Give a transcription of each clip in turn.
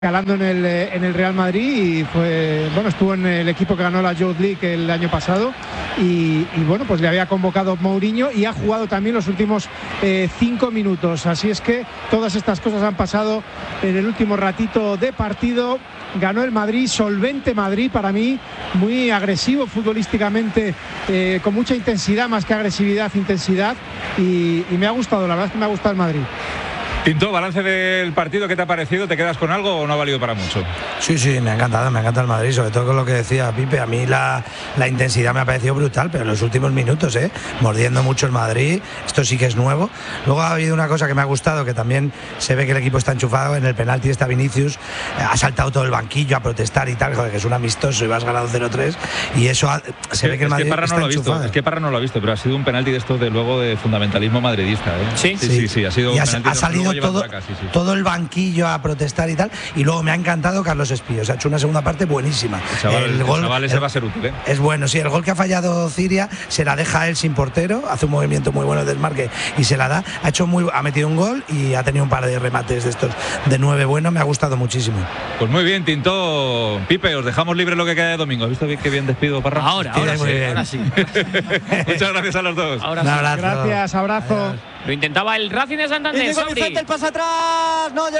calando en el Real Madrid y estuvo en el equipo que ganó la Youth League el año pasado y pues le había convocado Mourinho y ha jugado también los últimos 5 minutos. Así es que todas estas cosas han pasado en el último ratito de partido. Ganó el Madrid, solvente Madrid para mí, muy agresivo futbolísticamente, con mucha intensidad, más que agresividad, intensidad, y me ha gustado, la verdad es que me ha gustado el Madrid. Tinto, balance del partido, ¿qué te ha parecido? ¿Te quedas con algo o no ha valido para mucho? Sí, me ha encantado, me encanta el Madrid, sobre todo con lo que decía Pipe. A mí la intensidad me ha parecido brutal, pero en los últimos minutos, mordiendo mucho el Madrid, esto sí que es nuevo. Luego ha habido una cosa que me ha gustado, que también se ve que el equipo está enchufado. En el penalti está Vinicius, ha saltado todo el banquillo a protestar y tal, joder, que es un amistoso y vas ganando 0-3, y eso se ve que el Madrid está enchufado. Es que Parra no lo ha visto, pero ha sido un penalti de estos de luego de fundamentalismo madridista, ¿eh? Sí, ha sido un penalti. Ha salido todo el banquillo a protestar y tal, y luego me ha encantado Carlos Espíos, ha hecho una segunda parte buenísima. El chaval ese va a ser útil, ¿eh? Es bueno, sí, el gol que ha fallado Ciria se la deja él sin portero, hace un movimiento muy bueno de desmarque y se la da, ha metido un gol y ha tenido un par de remates de estos de 9 buenos, me ha gustado muchísimo. Pues muy bien, Tinto. Pipe, os dejamos libre lo que queda de domingo. ¿Has visto qué bien despido, Parra? Ahora sí. Muchas gracias a los dos. Un abrazo. Gracias, abrazo. Adiós. Lo intentaba el Racing de Santander. Íñigo Vicente, el pase atrás, no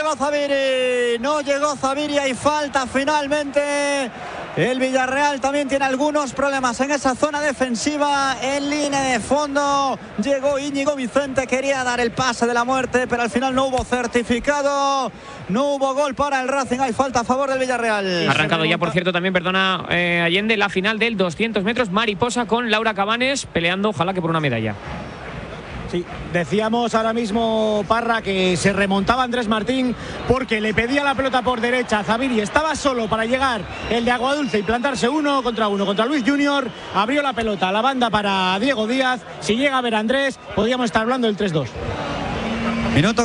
llegó Zaviria y falta finalmente. El Villarreal también tiene algunos problemas en esa zona defensiva, en línea de fondo. Llegó Íñigo Vicente, quería dar el pase de la muerte, pero al final no hubo certificado, no hubo gol para el Racing. Hay falta a favor del Villarreal. Ha arrancado ya, por cierto, también, Allende, la final del 200 metros mariposa con Laura Cabanes peleando, ojalá que por una medalla. Sí, decíamos ahora mismo, Parra, que se remontaba Andrés Martín porque le pedía la pelota por derecha a Zaviri. Estaba solo para llegar el de Aguadulce y plantarse 1 contra 1 contra Luis Junior. Abrió la pelota a la banda para Diego Díaz. Si llega a ver a Andrés, podríamos estar hablando del 3-2. Minuto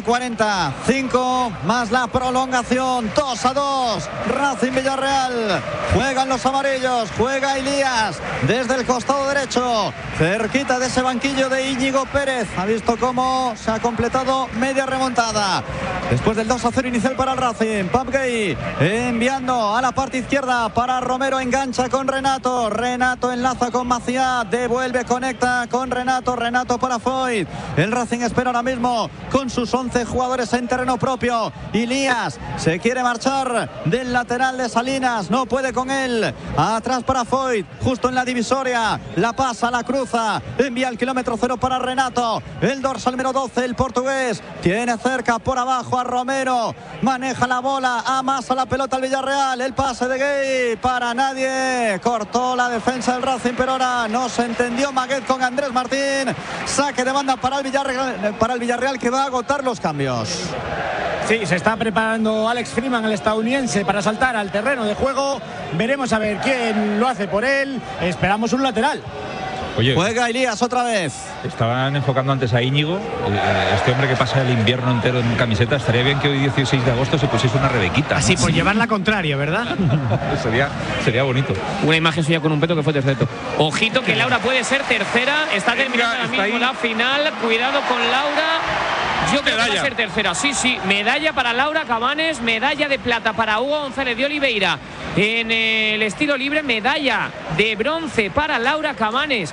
45 más la prolongación, 2-2, Racing Villarreal. Juegan los amarillos, juega Elías desde el costado derecho, cerquita de ese banquillo de Íñigo Pérez. Ha visto cómo se ha completado media remontada después del 2-0 inicial para el Racing. Pap Gay enviando a la parte izquierda para Romero, engancha con Renato enlaza con Maciá, devuelve, conecta con Renato para Foyt. El Racing espera ahora mismo con sus 11 jugadores en terreno propio. Elías se quiere marchar del lateral de Salinas, no puede con él, atrás para Foyt, justo en la divisoria, la pasa, la cruza, envía el kilómetro 0 para Renato, el dorsal número 12, el portugués, tiene cerca por abajo a Romero, maneja la bola, amasa la pelota al Villarreal, el pase de Gay para nadie, cortó la defensa del Racing, pero ahora no se entendió Maguet con Andrés Martín. Saque de banda para el Villarreal que va a agotar los cambios. Sí, se está preparando Alex Freeman, el estadounidense, para saltar al terreno de juego. Veremos a ver quién lo hace por él. Esperamos un lateral. Oye, juega Elías otra vez. Estaban enfocando antes a Íñigo, este hombre que pasa el invierno entero en camiseta. Estaría bien que hoy 16 de agosto se pusiese una Rebequita, ¿no? Así, por llevar la contraria, ¿verdad? sería bonito. Una imagen suya con un peto que fue tercero. Ojito que Laura puede ser tercera. Está terminando ahora mismo la final. Cuidado con Laura. Yo creo que va a ser tercera. Sí. Medalla para Laura Cabanes, medalla de plata para Hugo González de Oliveira. En el estilo libre, medalla de bronce para Laura Cabanes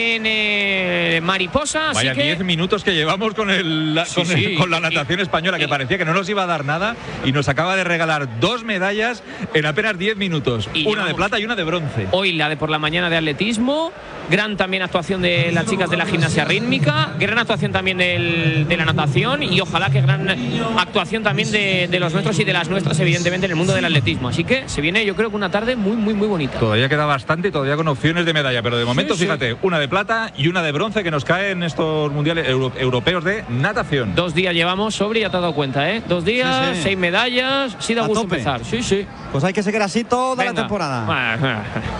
en mariposa. Vaya, 10 minutos que llevamos con la natación española, que parecía que no nos iba a dar nada, y nos acaba de regalar 2 medallas en apenas 10 minutos. Una de plata y una de bronce. Hoy la de por la mañana de atletismo. Gran también actuación de las chicas de la gimnasia rítmica. Gran actuación también de la natación. Y ojalá que gran actuación también de los nuestros y de las nuestras, evidentemente, en el mundo del atletismo. Así que se viene, yo creo que una tarde muy bonita. Todavía queda bastante, todavía con opciones de medalla, pero de momento, fíjate, una de plata y una de bronce que nos cae en estos mundiales europeos de natación. 2 días llevamos sobre, ya te has dado cuenta, ¿eh? 2 días, 6 medallas, sí da gusto empezar. Sí. Pues hay que seguir así toda la temporada.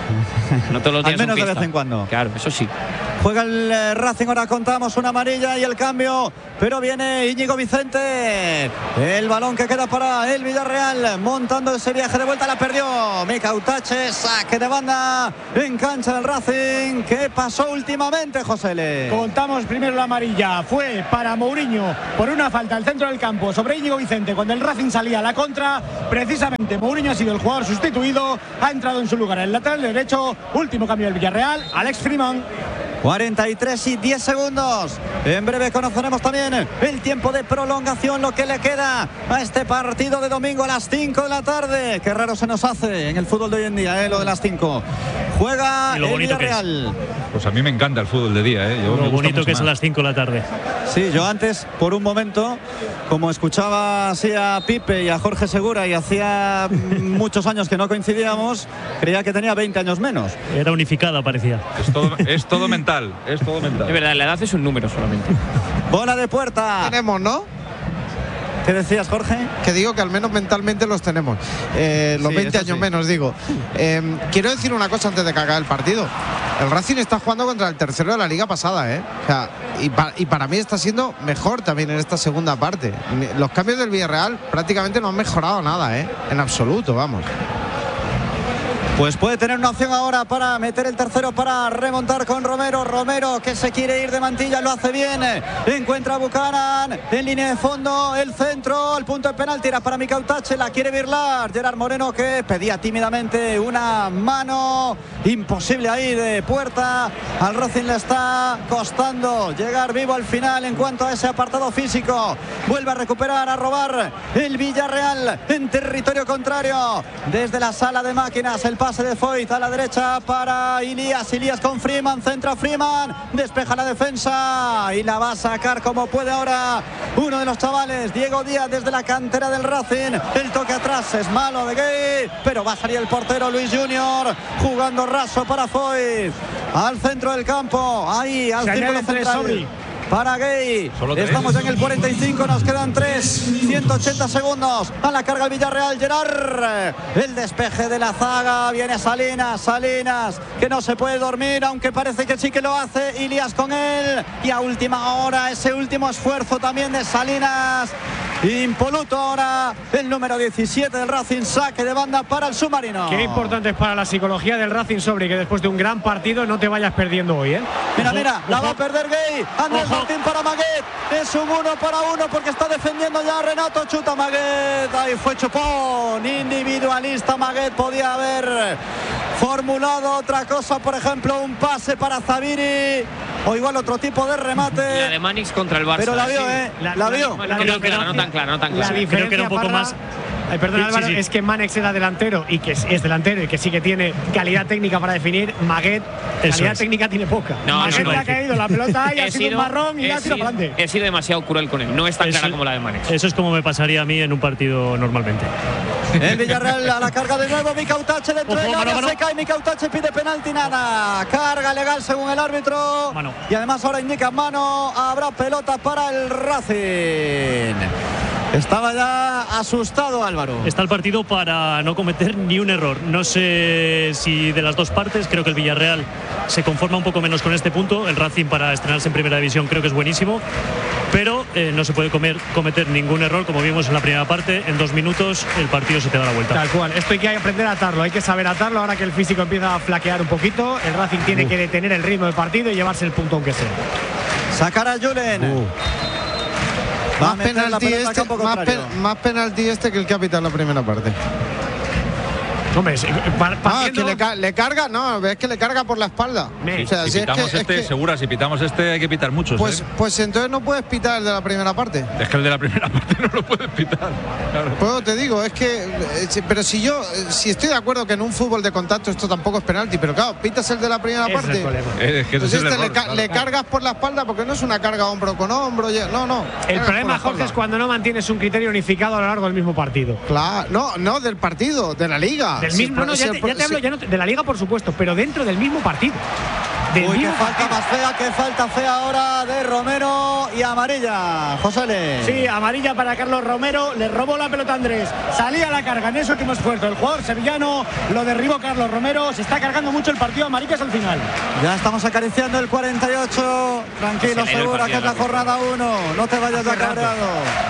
No todos los días. Al menos de vez en cuando. Claro, eso sí. Juega el Racing, ahora contamos una amarilla y el cambio, pero viene Íñigo Vicente. El balón que queda para el Villarreal, montando ese viaje de vuelta, la perdió Mika Utache, saque de banda en cancha del Racing. ¿Qué pasó últimamente, Josele? Contamos primero la amarilla, fue para Mourinho por una falta al centro del campo sobre Íñigo Vicente cuando el Racing salía a la contra. Precisamente Mourinho ha sido el jugador sustituido, ha entrado en su lugar el lateral derecho. Último cambio del Villarreal, Alex Freeman. 43 y 10 segundos. En breve conoceremos también el tiempo de prolongación, lo que le queda a este partido de domingo a las 5 de la tarde. Qué raro se nos hace en el fútbol de hoy en día, lo de las 5. Juega el Villarreal. Pues a mí me encanta el fútbol de día, Lo bonito que es a las 5 de la tarde. Sí, yo antes, por un momento, como escuchaba así a Pipe y a Jorge Segura y hacía muchos años que no coincidíamos, creía que tenía 20 años menos. Era unificada, parecía. Es todo mental, es todo mental. Es verdad, la edad es un número solamente. Bola de puerta. Tenemos, ¿no? ¿Qué decías, Jorge? Que digo que al menos mentalmente los tenemos. Los 20 años menos, digo. Quiero decir una cosa antes de que acabe el partido. El Racing está jugando contra el tercero de la liga pasada, O sea, y para mí está siendo mejor también en esta segunda parte. Los cambios del Villarreal prácticamente no han mejorado nada, En absoluto, vamos. Pues puede tener una opción ahora para meter el tercero, para remontar con Romero. Romero, que se quiere ir de mantilla, lo hace bien. Encuentra a Buchanan en línea de fondo, el centro, al punto de penal, tira para Mika Utache, la quiere birlar. Gerard Moreno, que pedía tímidamente una mano. Imposible ahí de puerta. Al Racing le está costando llegar vivo al final en cuanto a ese apartado físico. Vuelve a recuperar, a robar el Villarreal en territorio contrario. Desde la sala de máquinas, el pase de Foyt a la derecha para Ilías. Ilías con Freeman, centra Freeman, despeja la defensa y la va a sacar como puede ahora uno de los chavales, Diego Díaz, desde la cantera del Racing. El toque atrás es malo de Gay, pero va a salir el portero Luis Junior, jugando raso para Foyt. Al centro del campo, ahí al círculo central. Para Gay, estamos en el 45, nos quedan 180 segundos. A la carga el Villarreal, Gerard. El despeje de la zaga, viene Salinas, que no se puede dormir, aunque parece que sí que lo hace. Ilías con él, y a última hora ese último esfuerzo también de Salinas. Impoluto ahora el número 17 del Racing, saque de banda para el submarino. Qué importante es para la psicología del Racing, Sobri, que después de un gran partido no te vayas perdiendo hoy, Mira, la va a perder Gay. Andrés Martín para Maguet, es un 1-1 porque está defendiendo ya Renato, chuta Maguet, ahí fue chupón, individualista Maguet, podía haber formulado otra cosa, por ejemplo un pase para Zaviri o igual otro tipo de remate. La de Manix contra el Barça. Pero la vio, La vio. No tan clara. Creo que era un poco más. Perdón, Álvaro, es que Manex era delantero y que es delantero y que sí que tiene calidad técnica para definir. Maguet, calidad técnica tiene poca. Maguet le ha caído la pelota y ha sido un marrón y la ha tirado para adelante. He sido demasiado cruel con él, no es tan clara como la de Manex. Eso es como me pasaría a mí en un partido normalmente. El Villarreal a la carga de nuevo, Mika Utache dentro del área, se cae Mika Utache, pide penalti, nada. Carga legal según el árbitro. Mano. Y además ahora indica mano, habrá pelota para el Racing. Estaba ya asustado Álvaro. Está el partido para no cometer ni un error. No sé si de las dos partes, creo que el Villarreal se conforma un poco menos con este punto. El Racing para estrenarse en primera división creo que es buenísimo, pero no se puede cometer ningún error, como vimos en la primera parte. En 2 minutos el partido se te da la vuelta. Tal cual, esto hay que aprender a atarlo, hay que saber atarlo. Ahora que el físico empieza a flaquear un poquito, el Racing tiene que detener el ritmo del partido y llevarse el punto aunque sea. Sacar a Julen. Más penalti este que el que ha pitado en la primera parte. Hombre, que le carga, no, es que le carga por la espalda. O sea, si pitamos si pitamos este hay que pitar muchos. Pues entonces no puedes pitar el de la primera parte. Es que el de la primera parte no lo puedes pitar. Claro. Pues te digo, es que pero si estoy de acuerdo que en un fútbol de contacto esto tampoco es penalti, pero claro, pitas el de la primera parte. Es que le cargas por la espalda porque no es una carga hombro con hombro, no. El problema, Jorge, es cuando no mantienes un criterio unificado a lo largo del mismo partido. Claro, no del partido, de la liga. Del mismo, ya te hablo ya no de la liga, por supuesto, pero dentro del mismo partido. Uy, qué falta más fea, qué falta fea ahora de Romero y amarilla. José. Sí, amarilla para Carlos Romero. Le robó la pelota a Andrés. Salía a la carga en ese último esfuerzo. El jugador sevillano lo derribó Carlos Romero. Se está cargando mucho el partido. Amarillas al final. Ya estamos acariciando el 48. Tranquilo, Segura, que es la jornada 1. No te vayas ya cabreado.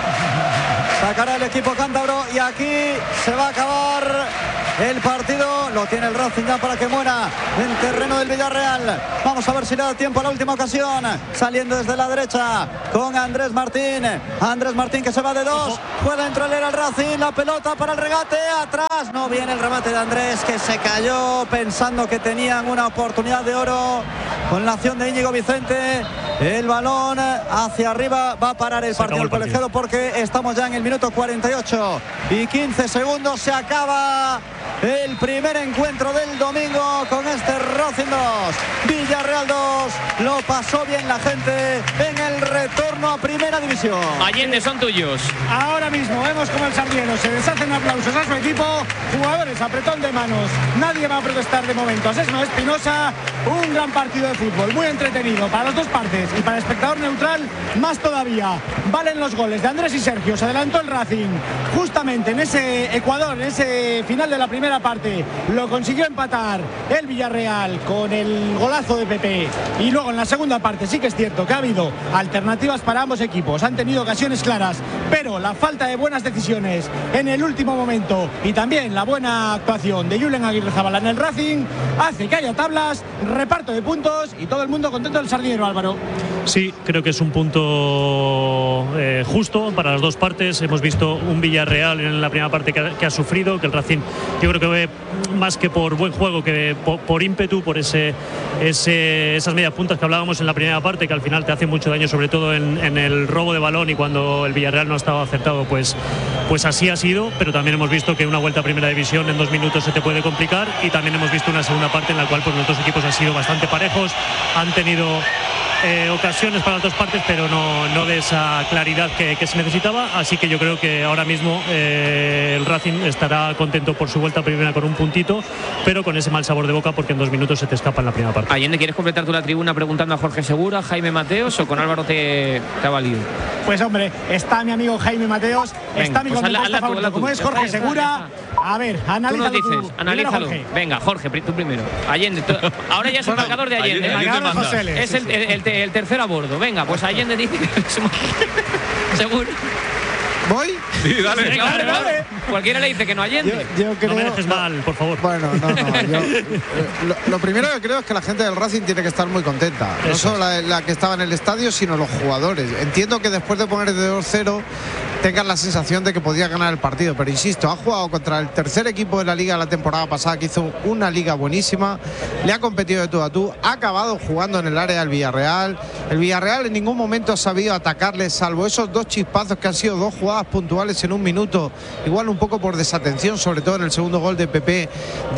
Sacará el equipo cántabro y aquí se va a acabar el partido. Lo tiene el Racing ya para que muera en terreno del Villarreal. Vamos a ver si le da tiempo a la última ocasión. Saliendo desde la derecha con Andrés Martín. Andrés Martín que se va de 2. Puede entrar el Racing. La pelota para el regate. Atrás no viene el remate de Andrés, que se cayó pensando que tenían una oportunidad de oro con la acción de Íñigo Vicente. El balón hacia arriba. Va a parar el partido el colegiado porque estamos ya en el minuto 48 y 15 segundos. Se acaba el primer encuentro del domingo con este Racing 2, Villarreal 2. Lo pasó bien la gente en el retorno a primera división. Allende, son tuyos. Ahora mismo vemos como el Sardieno se deshacen aplausos a su equipo. Jugadores, apretón de manos. Nadie va a protestar de momento. Asesno Espinosa, un gran partido de fútbol, muy entretenido para las dos partes y para el espectador neutral más todavía. Valen los goles de Andrés y Sergio. Se adelantó el Racing justamente en ese Ecuador, en ese final de la primera parte. Lo consiguió empatar el Villarreal con el golazo de Pepe. Y luego en la segunda parte sí que es cierto que ha habido alternativas para ambos equipos. Han tenido ocasiones claras, pero la falta de buenas decisiones en el último momento y también la buena actuación de Julen Aguirrezabala en el Racing hace que haya tablas, reparto de puntos y todo el mundo contento del Sardinero, Álvaro. Sí, creo que es un punto justo para las dos partes. Hemos visto un Villarreal en la primera parte que ha sufrido, que el Racing yo creo que ve más que por buen juego, que por ímpetu, por esas medias puntas que hablábamos en la primera parte, que al final te hacen mucho daño, sobre todo en el robo de balón, y cuando el Villarreal no estaba acertado, pues así ha sido. Pero también hemos visto que una vuelta a primera división en 2 minutos se te puede complicar, y también hemos visto una segunda parte en la cual pues los dos equipos han sido bastante parejos, han tenido ocasiones para las dos partes, pero no de esa claridad que se necesitaba. Así que yo creo que ahora mismo el Racing estará contento por su vuelta primera con un puntito, pero con ese mal sabor de boca porque en 2 minutos se te escapa en la primera parte. Allende, ¿quieres completar tú la tribuna preguntando a Jorge Segura, Jaime Mateos, o con Álvaro te ha valido? Pues hombre, está mi amigo Jaime Mateos. Venga, está mi comentarista favorito, como es Jorge Segura. A ver, analízalo tú. Analízalo. Venga, Jorge, tú primero. Allende, ahora ya es el marcador de Allende. Es el tercero a bordo. Venga, pues Allende dice que seguro. ¿Voy? Sí, dale. Claro. Cualquiera le dice que no Allende. Yo creo, no me dejes mal, por favor. Bueno, lo primero que creo es que la gente del Racing tiene que estar muy contenta. No solo la que estaba en el estadio, sino los jugadores. Entiendo que después de poner de 2-0 tengan la sensación de que podía ganar el partido, pero insisto, ha jugado contra el tercer equipo de la liga la temporada pasada, que hizo una liga buenísima, le ha competido de tú a tú, ha acabado jugando en el área del Villarreal. El Villarreal en ningún momento ha sabido atacarle, salvo esos 2 chispazos que han sido 2 jugadas puntuales en 1 minuto, igual un poco por desatención, sobre todo en el segundo gol de Pepe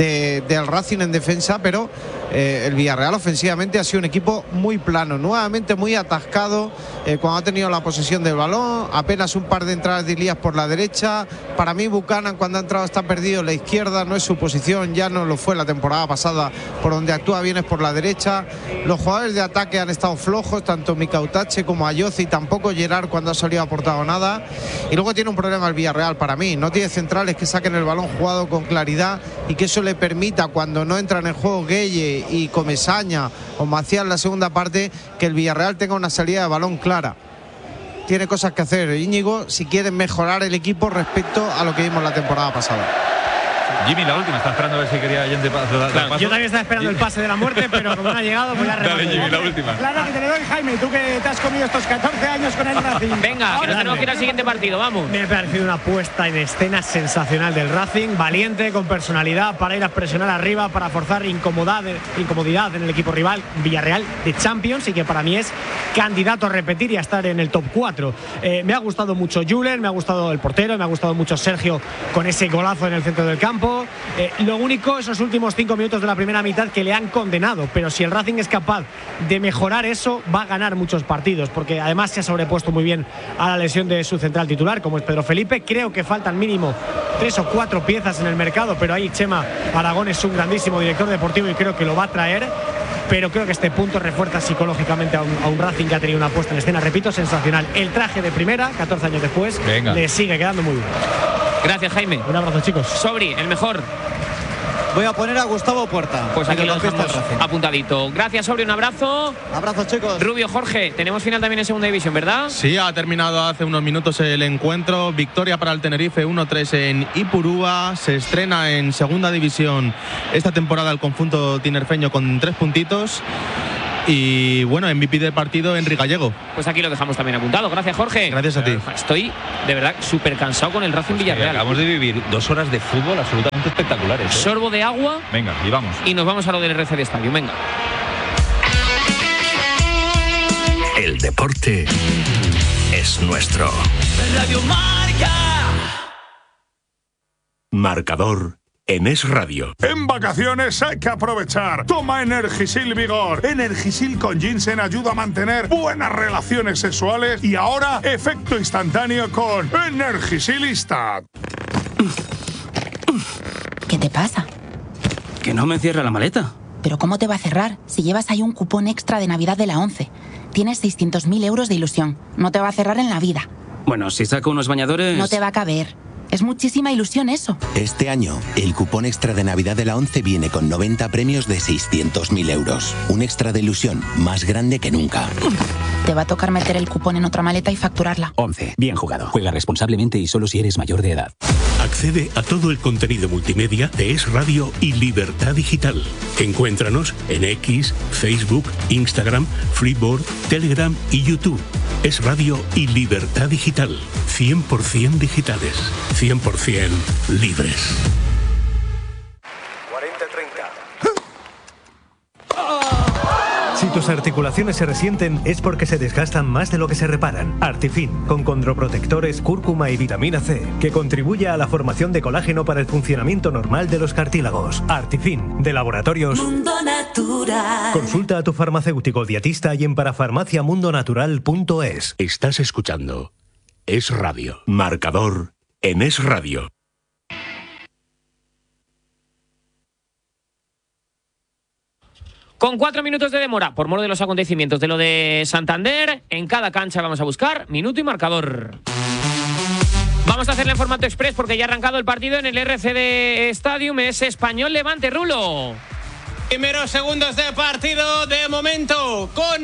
del Racing en defensa, pero el Villarreal ofensivamente ha sido un equipo muy plano, nuevamente muy atascado cuando ha tenido la posesión del balón, apenas un par de entradas de Elías por la derecha. Para mí Buchanan cuando ha entrado está perdido, la izquierda no es su posición, ya no lo fue la temporada pasada, por donde actúa bien es por la derecha. Los jugadores de ataque han estado flojos, tanto Micautache como Ayozi, tampoco Gerard cuando ha salido ha aportado nada. Y luego tiene un problema el Villarreal para mí, no tiene centrales que saquen el balón jugado con claridad y que eso le permita, cuando no entran en juego Gueye y Comesaña o Maciá en la segunda parte, que el Villarreal tenga una salida de balón clara. Tiene cosas que hacer Íñigo si quieren mejorar el equipo respecto a lo que vimos la temporada pasada. Jimmy, la última, está esperando a ver si quería Allende dar paso. Yo también estaba esperando el pase de la muerte, pero como no ha llegado, voy a rematar. Dale, Jimmy, la última. Claro que te le doy, Jaime, tú que te has comido estos 14 años con el Racing. Venga, que no tenemos que ir al siguiente partido, vamos. Me ha parecido una puesta en escena sensacional del Racing, valiente, con personalidad, para ir a presionar arriba, para forzar incomodidad en el equipo rival. Villarreal de Champions, y que para mí es candidato a repetir y a estar en el top 4. Me ha gustado mucho Julen, me ha gustado el portero, me ha gustado mucho Sergio con ese golazo en el centro del campo. Lo único, esos últimos 5 minutos de la primera mitad que le han condenado, pero si el Racing es capaz de mejorar eso, va a ganar muchos partidos, porque además se ha sobrepuesto muy bien a la lesión de su central titular, como es Pedro Felipe. Creo que faltan mínimo 3 o 4 piezas en el mercado, pero ahí Chema Aragón es un grandísimo director deportivo y creo que lo va a traer. pero creo que este punto refuerza psicológicamente a un Racing que ha tenido una puesta en escena, repito, sensacional. El traje de primera, 14 años después, le sigue quedando muy bien. Gracias, Jaime. Un abrazo, chicos. Sobri, el mejor. Voy a poner a Gustavo Puerta. Pues aquí lo dejamos apuntadito. Gracias, Sobri, un abrazo. Abrazo, chicos. Rubio, Jorge, tenemos final también en segunda división, ¿verdad? Sí, ha terminado hace unos minutos el encuentro. Victoria para el Tenerife, 1-3 en Ipurúa. Se estrena en segunda división esta temporada el conjunto tinerfeño con 3 puntitos. Y bueno, MVP del partido, Henry Gallego. Pues aquí lo dejamos también apuntado. Gracias, Jorge. Gracias a ti. Estoy de verdad súper cansado con el Racing Villarreal. Acabamos de vivir 2 horas de fútbol absolutamente espectaculares. Sorbo de agua. Venga, y vamos. Y nos vamos a lo del RC de Estadio. Venga. El deporte es nuestro. Radio Marca. Marcador en Es Radio. En vacaciones hay que aprovechar. Toma Energisil Vigor. Energisil con ginseng ayuda a mantener buenas relaciones sexuales y ahora efecto instantáneo con Energisil Instant. ¿Qué te pasa? Que no me cierra la maleta. ¿Pero cómo te va a cerrar si llevas ahí un cupón extra de Navidad de la 11? Tienes 600.000 euros de ilusión. No te va a cerrar en la vida. Bueno, si saco unos bañadores... No te va a caber. Es muchísima ilusión eso. Este año, el cupón extra de Navidad de la 11 viene con 90 premios de 600.000 euros. Un extra de ilusión más grande que nunca. Te va a tocar meter el cupón en otra maleta y facturarla. 11. Bien jugado. Juega responsablemente y solo si eres mayor de edad. Accede a todo el contenido multimedia de Es Radio y Libertad Digital. Encuéntranos en X, Facebook, Instagram, Freeboard, Telegram y YouTube. Es Radio y Libertad Digital. 100% digitales. 100% libres. 40-30. Si tus articulaciones se resienten es porque se desgastan más de lo que se reparan. Artifin, con condroprotectores, cúrcuma y vitamina C, que contribuye a la formación de colágeno para el funcionamiento normal de los cartílagos. Artifin, de Laboratorios Mundo Natural. Consulta a tu farmacéutico dietista y en parafarmaciamundonatural.es. Estás escuchando Es Radio. Marcador en Es Radio. Con 4 minutos de demora, por mor de los acontecimientos de lo de Santander, en cada cancha vamos a buscar minuto y marcador. Vamos a hacerlo en formato express porque ya ha arrancado el partido en el RCD Stadium. Es Español Levante, Rulo. Primeros segundos de partido, de momento con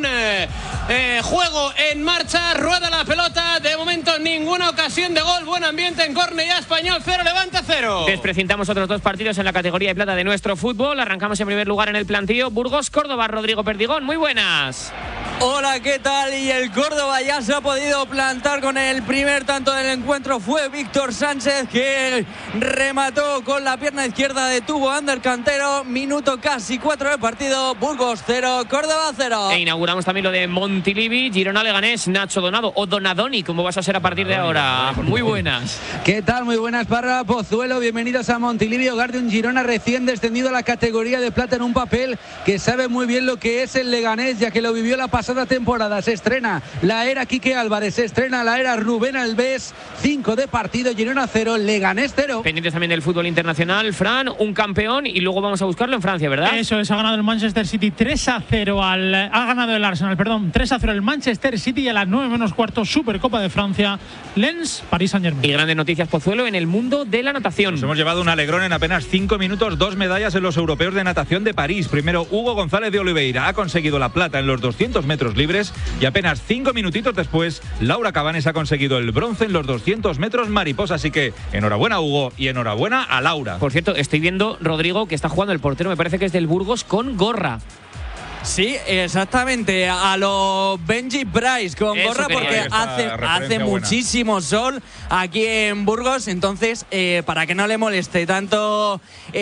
juego en marcha, rueda la pelota, de momento ninguna ocasión de gol, buen ambiente en Cornellá, Español 0, Levante 0. Desprecintamos otros 2 partidos en la categoría de plata de nuestro fútbol. Arrancamos en primer lugar en el plantío, Burgos, Córdoba, Rodrigo Perdigón, muy buenas. Hola, ¿qué tal? Y el Córdoba ya se ha podido plantar con el primer tanto del encuentro. Fue Víctor Sánchez que remató con la pierna izquierda, detuvo a Ander Cantero. Minuto casi 4 de partido. Burgos 0, Córdoba 0. E inauguramos también lo de Montilivi, Girona Leganés, Nacho Donado o Donadoni, como vas a ser a partir de ahora. Muy buenas. ¿Qué tal? Muy buenas para Pozuelo. Bienvenidos a Montilivi, hogar de un Girona recién descendido a la categoría de plata en un papel que sabe muy bien lo que es el Leganés, ya que lo vivió la pasada temporada. Se estrena la era Quique Álvarez, se estrena la era Rubén Alves. 5 de partido, Girona 0, Leganés 0. Pendientes también del fútbol internacional, Fran, un campeón y luego vamos a buscarlo en Francia, ¿verdad? Eso es, ha ganado el Manchester City 3-0 ha ganado el Arsenal, 3-0 el Manchester City y a las 9:15 Supercopa de Francia, Lens, París Saint-Germain. Y grandes noticias, Pozuelo, en el mundo de la natación. Nos hemos llevado un alegrón en apenas 5 minutos, 2 medallas en los europeos de natación de París. Primero, Hugo González de Oliveira ha conseguido la plata en los 200 metros libres y apenas 5 minutitos después, Laura Cabanes ha conseguido el bronce en los 200 metros mariposa. Así que enhorabuena, Hugo, y enhorabuena a Laura. Por cierto, estoy viendo, Rodrigo, que está jugando el portero, me parece que es del Burgos, con gorra. Sí, exactamente, a lo Benji Price con gorra, porque hace muchísimo sol aquí en Burgos, entonces para que no le moleste tanto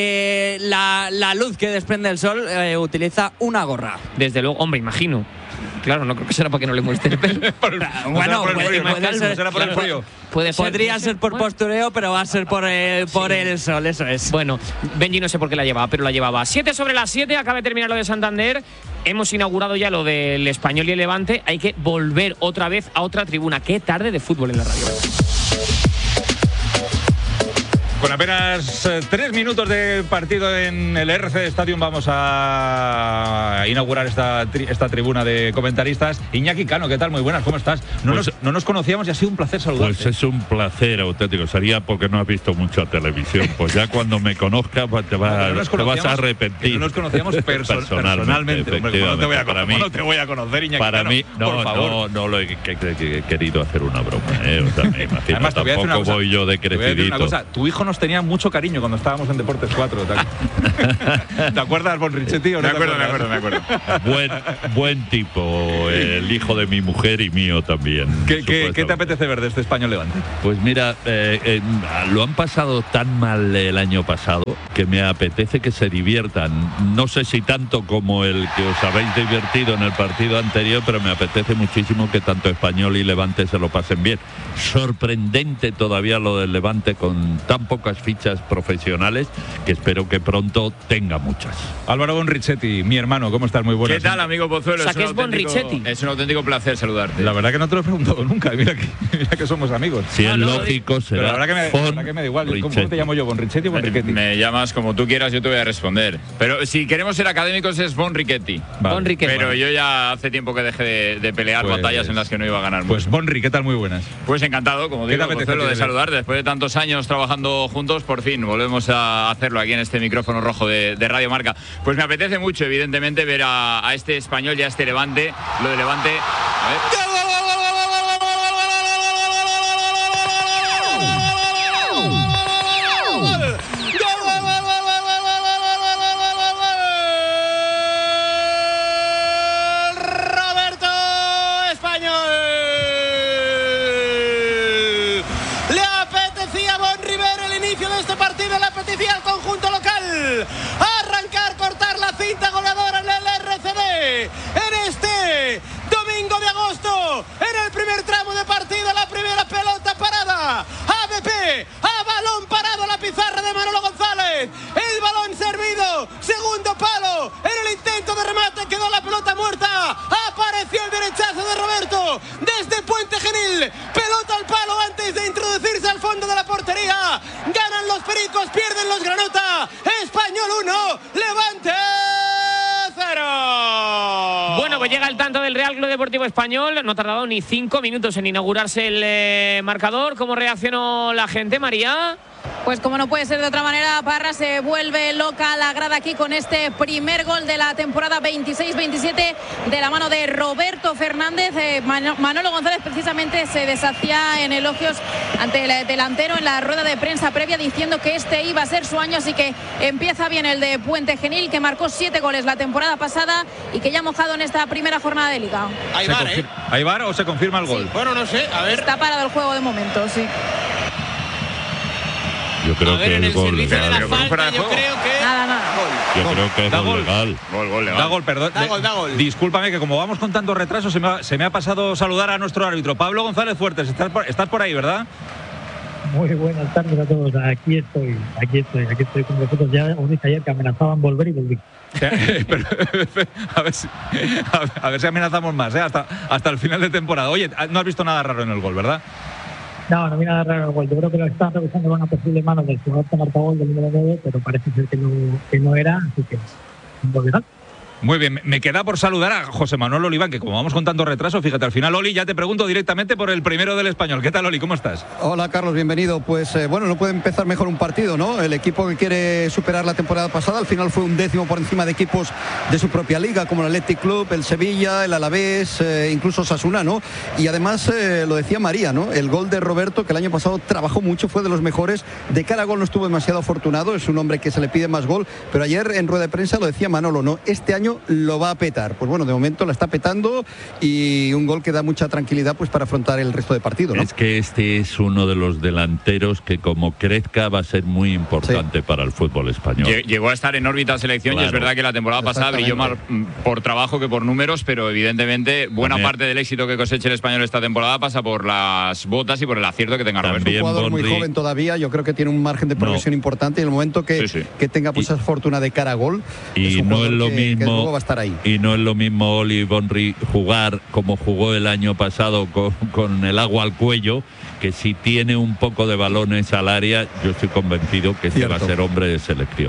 la luz que desprende el sol, utiliza una gorra. Desde luego, hombre, imagino. Claro, no creo que será para que no le muestre el pelo. Bueno, podría ser por postureo, pero va a ser por el sol, eso es. Bueno, Benji no sé por qué la llevaba, pero la llevaba. 7:07, acaba de terminar lo de Santander. Hemos inaugurado ya lo del Español y el Levante. Hay que volver otra vez a otra tribuna. Qué tarde de fútbol en la radio. Con apenas 3 minutos de partido en el RC Stadium vamos a inaugurar esta tribuna de comentaristas. Iñaki Cano, ¿qué tal? Muy buenas, ¿cómo estás? No nos conocíamos y ha sido un placer saludarte. Pues es un placer auténtico. Sería porque no has visto mucha televisión. Pues ya cuando me conozcas te vas a arrepentir. No nos conocíamos personalmente. Hombre, ¿cómo no te voy a conocer, Iñaki Para Cano? mí, por favor. no lo he querido hacer una broma. O sea, me imagino, además, tampoco voy yo de crecidito. Tu hijo nos tenía mucho cariño cuando estábamos en Deportes 4. ¿Te acuerdas, Bon Richetti? Me acuerdo. Buen tipo, el hijo de mi mujer y mío también. ¿Qué te apetece ver de este Español Levante? Pues mira, lo han pasado tan mal el año pasado que me apetece que se diviertan. No sé si tanto como el que os habéis divertido en el partido anterior, pero me apetece muchísimo que tanto Español y Levante se lo pasen bien. Sorprendente todavía lo del Levante con tan pocas fichas profesionales, que espero que pronto tenga muchas. Álvaro Bon Richetti, mi hermano, ¿cómo estás? Muy buenas. ¿Qué tal, amigo Pozuelo? O sea, que es Bon Richetti. Es un auténtico placer saludarte. La verdad que no te lo he preguntado nunca. Mira que somos amigos. Si es lógico, será. Pero la verdad que me da igual. ¿Cómo te llamo yo? ¿Bon Richetti o Bon Richetti? Me llamas como tú quieras, yo te voy a responder. Pero si queremos ser académicos es Bon Richetti. Vale. Bon Richetti. Pero yo ya hace tiempo que dejé de pelear batallas en las que no iba a ganar. Pues Bonri, ¿qué tal? Muy buenas. Pues encantado, como digo, Pozuelo, de saludar. Después de tantos años trabajando juntos, por fin volvemos a hacerlo aquí en este micrófono rojo de Radio Marca. Pues me apetece mucho, evidentemente, ver a este Español y a este Levante. Lo de Levante. A ver. Arrancar, cortar la cinta goleadora en el RCD en este domingo de agosto, en el primer tramo de partido, la primera pelota parada, ABP, a balón parado, la pizarra de Manolo González, el balón servido, segundo palo, en el intento de remate quedó la pelota muerta, apareció el derechazo de Roberto desde Puente Genil, pelota al palo antes de introducirse al fondo de la portería, ganan los pericos, pierden los granota, Español 1, Levante 0. Bueno, pues llega el tanto del Real Club Deportivo Español. No ha tardado ni 5 minutos en inaugurarse el marcador. ¿Cómo reaccionó la gente, María? Pues como no puede ser de otra manera, Parra, se vuelve loca la grada aquí con este primer gol de la temporada 26-27 de la mano de Roberto Fernández. Manolo González precisamente se deshacía en elogios ante el delantero en la rueda de prensa previa, diciendo que este iba a ser su año, así que empieza bien el de Puente Genil, que marcó 7 goles la temporada pasada y que ya ha mojado en esta primera jornada de Liga. ¿Hay VAR o se confirma el gol? Sí. Bueno, no sé, a ver. Está parado el juego de momento, sí. Yo creo que el gol legal. Yo creo que nada. Yo creo que es gol legal. Gol legal. Da gol, perdón. Da gol. Discúlpame que como vamos con tanto retraso se me ha pasado saludar a nuestro árbitro Pablo González Fuertes. Estás por ahí, ¿verdad? Muy buenas tardes a todos. Aquí estoy con vosotros. Ya os dije ayer que amenazaban volver y volví. A ver si amenazamos más, hasta el final de temporada. Oye, no has visto nada raro en el gol, ¿verdad? No mira nada raro el gol. Yo creo que lo están revisando una posible mano del jugador que marcó gol del número 9, pero parece ser que no era, así que un gol legal. Muy bien, me queda por saludar a José Manuel Oliván, que como vamos con tanto retraso, fíjate, al final, Oli, ya te pregunto directamente por el primero del Español. ¿Qué tal, Oli? ¿Cómo estás? Hola, Carlos, bienvenido. Pues bueno, no puede empezar mejor un partido, ¿no? El equipo que quiere superar la temporada pasada, al final fue un 10º por encima de equipos de su propia liga, como el Athletic Club, el Sevilla, el Alavés, incluso Osasuna, ¿no? Y además, lo decía María, ¿no? El gol de Roberto, que el año pasado trabajó mucho, fue de los mejores. De cara a gol no estuvo demasiado afortunado, es un hombre que se le pide más gol, pero ayer en rueda de prensa lo decía Manolo, ¿no? Este año lo va a petar. Pues bueno, de momento la está petando y un gol que da mucha tranquilidad pues para afrontar el resto de partido, ¿no? Es que este es uno de los delanteros que como crezca va a ser muy importante para el fútbol español. Llegó a estar en órbita selección, claro. Y es verdad que la temporada pasada brilló más por trabajo que por números, pero evidentemente buena parte del éxito que coseche el Español esta temporada pasa por las botas y por el acierto que tenga Roberto. Es un jugador muy joven todavía, yo creo que tiene un margen de progresión importante, y en el momento que tenga pues esa fortuna de cara a gol, y no es lo mismo que luego va a estar ahí. Y no es lo mismo Oli Bonri jugar como jugó el año pasado con el agua al cuello que si tiene un poco de balones al área, yo estoy convencido que este va a ser hombre de selección.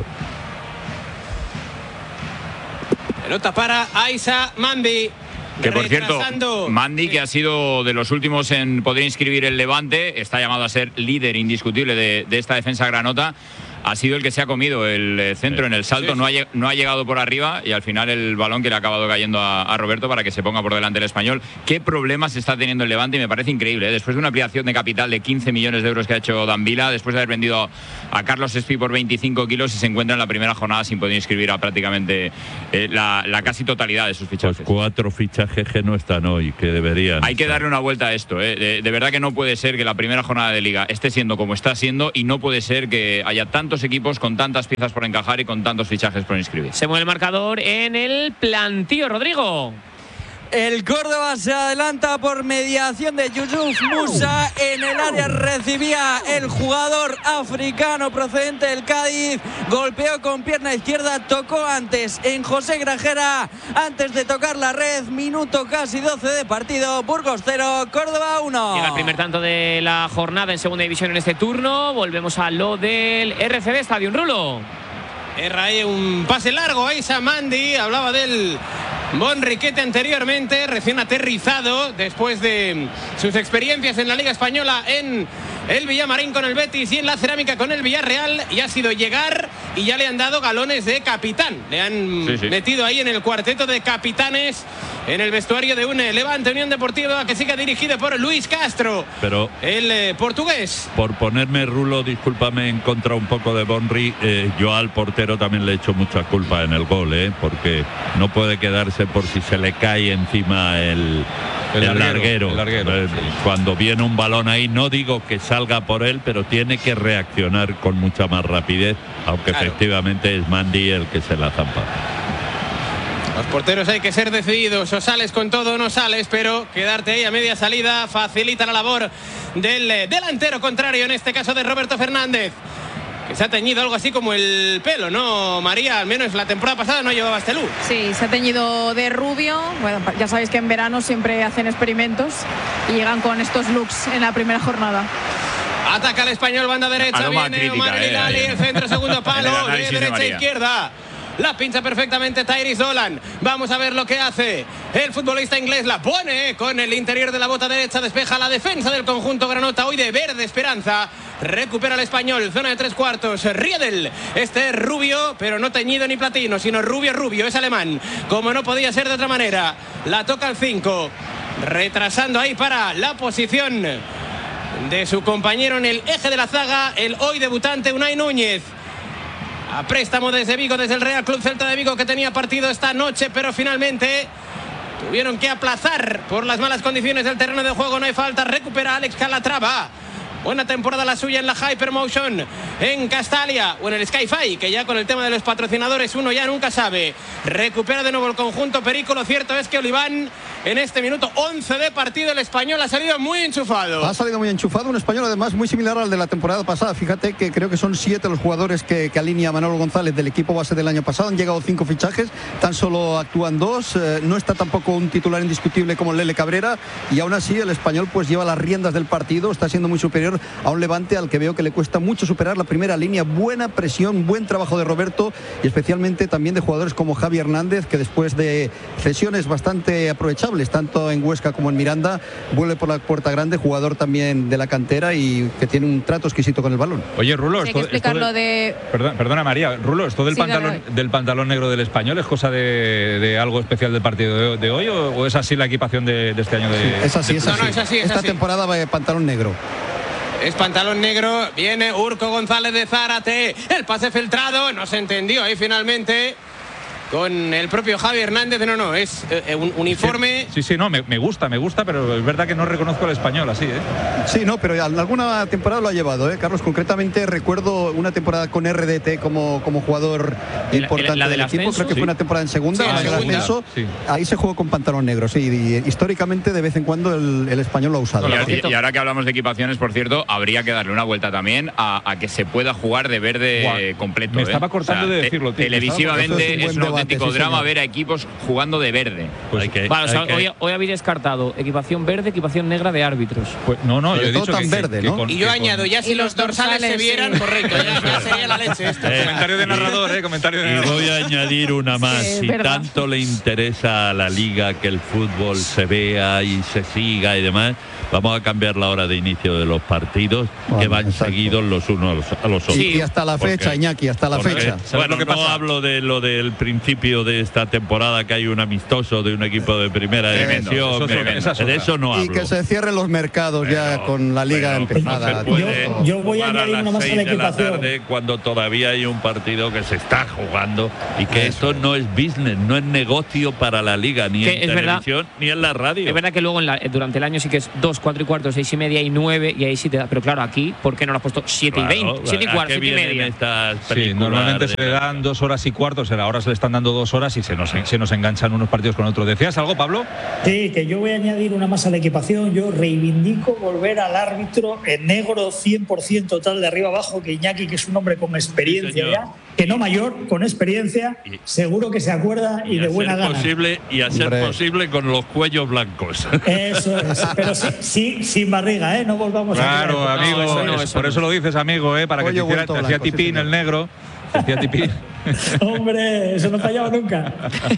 Pelota para Aissa Mandi. Que por cierto, Mandi, que ha sido de los últimos en poder inscribir el Levante, está llamado a ser líder indiscutible de esta defensa granota. Ha sido el que se ha comido el centro en el salto, no ha llegado por arriba y al final el balón que le ha acabado cayendo a Roberto para que se ponga por delante el español. ¿Qué problemas está teniendo el Levante? Y me parece increíble, ¿eh? Después de una ampliación de capital de 15 millones de euros que ha hecho Dan Vila, después de haber vendido a Carlos Espí por 25 kilos y se encuentra en la primera jornada sin poder inscribir a prácticamente la casi totalidad de sus fichajes. Pues 4 fichajes que no están hoy, que deberían. Hay que darle una vuelta a esto, ¿eh? De verdad que no puede ser que la primera jornada de Liga esté siendo como está siendo y no puede ser que haya tantos equipos con tantas piezas por encajar y con tantos fichajes por inscribir. Se mueve el marcador en el plantío, Rodrigo. El Córdoba se adelanta por mediación de Yusuf Musa. En el área recibía el jugador africano procedente del Cádiz. Golpeó con pierna izquierda, tocó antes en José Grajera antes de tocar la red. Minuto casi 12 de partido. Burgos 0, Córdoba 1. Llega el primer tanto de la jornada en segunda división en este turno. Volvemos a lo del RCD Stadium, Rulo. Erra ahí un pase largo a Aissa Mandi. Hablaba del Bonriquete anteriormente, recién aterrizado después de sus experiencias en la Liga Española en el Villamarín con el Betis y en la Cerámica con el Villarreal, y ha sido llegar y ya le han dado galones de capitán. Le han metido ahí en el cuarteto de capitanes en el vestuario de un Levante Unión Deportiva que sigue dirigido por Luis Castro, pero el portugués. Por ponerme, Rulo, discúlpame, en contra un poco de Bonri, yo al portero también le he hecho mucha culpa en el gol, porque no puede quedarse por si se le cae encima el larguero. Cuando viene un balón ahí, no digo que salga por él, pero tiene que reaccionar con mucha más rapidez, aunque efectivamente es Mandi el que se la zampa. Los porteros hay que ser decididos, o sales con todo o no sales, pero quedarte ahí a media salida facilita la labor del delantero contrario, en este caso de Roberto Fernández, que se ha teñido algo así como el pelo, ¿no, María? Al menos la temporada pasada no llevaba este look. Sí, se ha teñido de rubio. Bueno, ya sabéis que en verano siempre hacen experimentos y llegan con estos looks en la primera jornada. Ataca el español, banda derecha, viene Omar Hilali, el centro, segundo palo, de derecha a izquierda. La pincha perfectamente Tyrese Dolan. Vamos a ver lo que hace el futbolista inglés. La pone con el interior de la bota derecha. Despeja la defensa del conjunto granota, hoy de verde esperanza. Recupera el español, zona de 3/4. Riedel, este es rubio, pero no teñido ni platino, sino rubio, es alemán, como no podía ser de otra manera. La toca el 5, retrasando ahí para la posición de su compañero en el eje de la zaga, el hoy debutante Unai Núñez. A préstamo desde Vigo, desde el Real Club Celta de Vigo, que tenía partido esta noche, pero finalmente tuvieron que aplazar por las malas condiciones del terreno de juego. No hay falta, recupera Alex Calatrava. Buena temporada la suya en la Hypermotion, en Castalia o en el Sky-Fi, que ya con el tema de los patrocinadores uno ya nunca sabe. Recupera de nuevo el conjunto Perico. Lo cierto es que Oliván, en este minuto 11 de partido, el español ha salido muy enchufado. Ha salido muy enchufado, un español además muy similar al de la temporada pasada. Fíjate que creo que son 7 los jugadores que alinea Manolo González del equipo base del año pasado. Han llegado 5 fichajes, tan solo actúan 2. No está tampoco un titular indiscutible como Lele Cabrera, y aún así el español pues lleva las riendas del partido. Está siendo muy superior a un Levante al que veo que le cuesta mucho superar la primera línea. Buena presión, buen trabajo de Roberto, y especialmente también de jugadores como Javi Hernández, que después de cesiones bastante aprovechables tanto en Huesca como en Miranda, vuelve por la puerta grande, jugador también de la cantera y que tiene un trato exquisito con el balón. Oye, Rulo, hay que explicarlo de... Perdona, María, Rulo, ¿esto del pantalón negro del español es cosa de algo especial del partido de hoy, o es así la equipación de este año? Es así. Esta temporada va de pantalón negro. Es pantalón negro, viene Urco González de Zárate, el pase filtrado, no se entendió ahí finalmente con el propio Javi Hernández. No, es un uniforme. Sí, no, me gusta, pero es verdad que no reconozco el español así, Sí, no, pero en alguna temporada lo ha llevado, Carlos. Concretamente recuerdo una temporada con RDT como jugador importante la del equipo. ascenso. Creo que fue una temporada en segunda. Sí, en el ascenso, ahí se jugó con pantalón negro. Sí, y históricamente de vez en cuando el español lo ha usado. Y ahora que hablamos de equipaciones, por cierto, habría que darle una vuelta también a que se pueda jugar de verde completo. Me estaba cortando de decirlo, tío. Televisivamente es un auténtico drama ver a equipos jugando de verde. Hoy habéis descartado equipación verde, equipación negra de árbitros. Pues no, yo he dicho tan verde, ¿no? Y yo añado, ya si los dorsales se vieran, correcto, ya sería la leche esto. Comentario de narrador, comentario de narrador. Y voy a añadir una más. Si tanto le interesa a la liga que el fútbol se vea y se siga y demás, vamos a cambiar la hora de inicio de los partidos, que van seguidos los unos a los otros. Y hasta la fecha, Iñaki, hasta la fecha. Bueno, no hablo de lo del principio de esta temporada, que hay un amistoso de un equipo de primera división. De eso no hablo. Y que se cierren los mercados ya con la liga empezada. Yo voy a añadir una más a la equipación. Cuando todavía hay un partido que se está jugando y que esto no es business, no es negocio para la liga, ni en televisión ni en la radio. Es verdad que luego durante el año sí que es 2, 4 y cuarto, 6 y media y 9, y ahí sí te da. Pero claro, aquí, ¿por qué no lo has puesto 7 y 20? 7 y cuarto, 7 y media. Sí, normalmente se le dan 2 horas y cuarto, ahora se le están dando 2 horas y se nos enganchan unos partidos con otros. ¿Decías algo, Pablo? Sí, que yo voy a añadir una más a la equipación. Yo reivindico volver al árbitro en negro 100% total de arriba abajo, que Iñaki, que es un hombre con experiencia ya, que no mayor, con experiencia, seguro que se acuerda y de buena gana. Y a ser posible con los cuellos blancos. Eso es, pero sí, sin barriga, no volvamos claro, a amigo, por eso lo dices, amigo, para que te hacía tipín el negro. Te hacía tipín. Hombre, eso no fallaba nunca.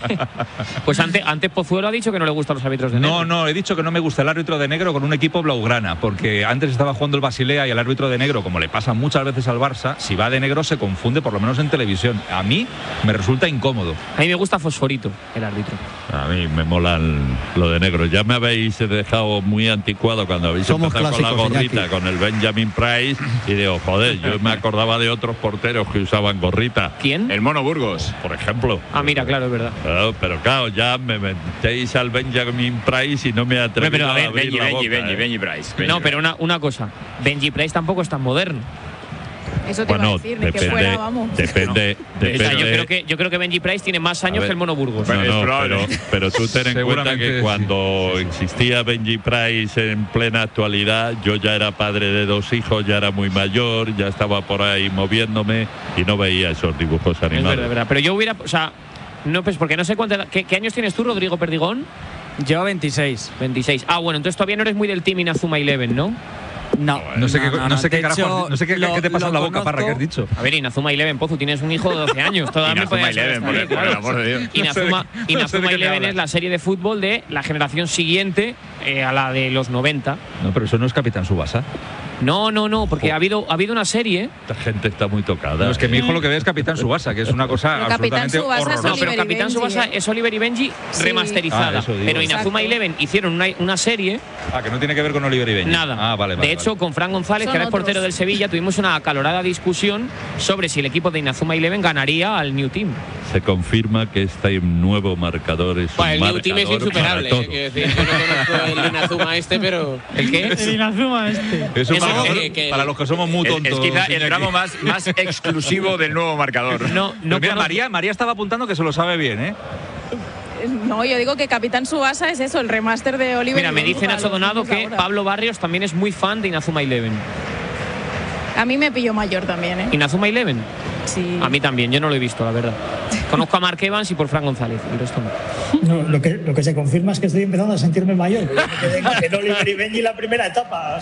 Pues antes Pozuelo ha dicho que no le gustan los árbitros de negro. No, he dicho que no me gusta el árbitro de negro con un equipo blaugrana, porque antes estaba jugando el Basilea y el árbitro de negro, como le pasa muchas veces al Barça, si va de negro se confunde, por lo menos en televisión. A mí me resulta incómodo. A mí me gusta Fosforito, el árbitro. A mí me mola lo de negro. Ya me habéis dejado muy anticuado cuando habéis empezado con la gorrita, con el Benjamin Price, y digo, joder, yo me acordaba de otros porteros que usaban gorrita. ¿Quién? El Mono Burgos, por ejemplo. Mira, claro, es verdad. Pero claro, ya me metéis al Benjamin Price y no me atreví a abrir la boca. Benji Price. No, pero una cosa, Benji Price tampoco es tan moderno. Eso te iba a decir, de que fuera, vamos. Depende. Yo creo que Benji Price tiene más años que el Mono Burgos. Pero tú ten en cuenta que cuando existía Benji Price en plena actualidad, yo ya era padre de 2 hijos, ya era muy mayor, ya estaba por ahí moviéndome y no veía esos dibujos animados. Es verdad. Pero yo hubiera, no, pues porque no sé ¿qué años tienes tú, Rodrigo Perdigón? Llevo 26. 26. Bueno, entonces todavía no eres muy del team Inazuma Eleven, ¿no? No sé qué carajo, no sé qué te pasa en la boca, Parra, que has dicho. A ver, Inazuma Eleven, Pozu, tienes un hijo de 12 años. Todavía Inazuma Eleven, por el amor de Dios. Inazuma Eleven es la serie de fútbol de la generación siguiente a la de los 90. No, pero eso no es Capitán Tsubasa. No, porque ha habido una serie. Esta gente está muy tocada. No, es que mi hijo lo que ve es Capitán Tsubasa, que es una cosa absolutamente horrorosa. No, pero Capitán Tsubasa es Oliver y Benji remasterizada. Pero Inazuma Eleven hicieron una serie. Que no tiene que ver con Oliver y Benji. Nada. Vale. De hecho, con Fran González, que era el portero del Sevilla, tuvimos una acalorada discusión sobre si el equipo de Inazuma Eleven ganaría al New Team. Se confirma que este nuevo marcador es un el New Team es insuperable. Quiero decir, yo no conozco el Inazuma pero ¿el qué? El Inazuma Eso para los que somos muy tontos. Es quizá el tramo más exclusivo del nuevo marcador. No, mira, María estaba apuntando que se lo sabe bien, No, yo digo que Capitán Tsubasa es eso, el remaster de Oliver. Mira, me dice Nacho Donado que Pablo Barrios también es muy fan de Inazuma Eleven. A mí me pilló mayor también, ¿Inazuma Eleven? Sí. A mí también, yo no lo he visto, la verdad. Conozco a Mark Evans y por Fran González, el resto no. Lo que se confirma es que estoy empezando a sentirme mayor. Yo me quedé en Oliver y Benji la primera etapa.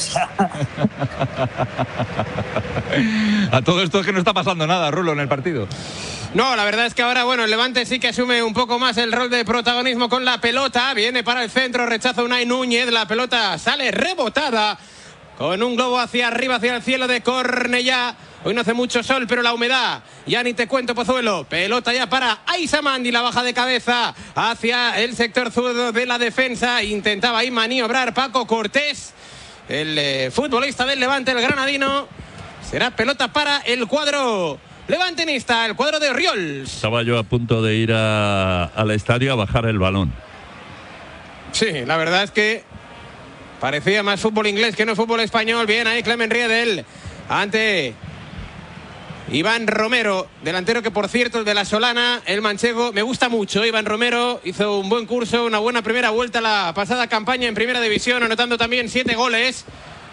A todo esto es que no está pasando nada, Rulo, en el partido. No, la verdad es que ahora, el Levante sí que asume un poco más el rol de protagonismo con la pelota. Viene para el centro, rechaza Unai Núñez. La pelota sale rebotada con un globo hacia arriba, hacia el cielo de Cornellá. Hoy no hace mucho sol, pero la humedad, ya ni te cuento, Pozuelo. Pelota ya para Aisamandi, la baja de cabeza hacia el sector zurdo de la defensa. Intentaba ahí maniobrar Paco Cortés, el futbolista del Levante, el granadino. Será pelota para el cuadro levantinista, el cuadro de Oriols. Estaba yo a punto de ir al estadio a bajar el balón. Sí, la verdad es que parecía más fútbol inglés que no fútbol español. Bien ahí Clement Riedel ante Iván Romero, delantero que por cierto el de la Solana, el manchego, me gusta mucho. Iván Romero hizo un buen curso, una buena primera vuelta la pasada campaña en Primera División, anotando también 7 goles.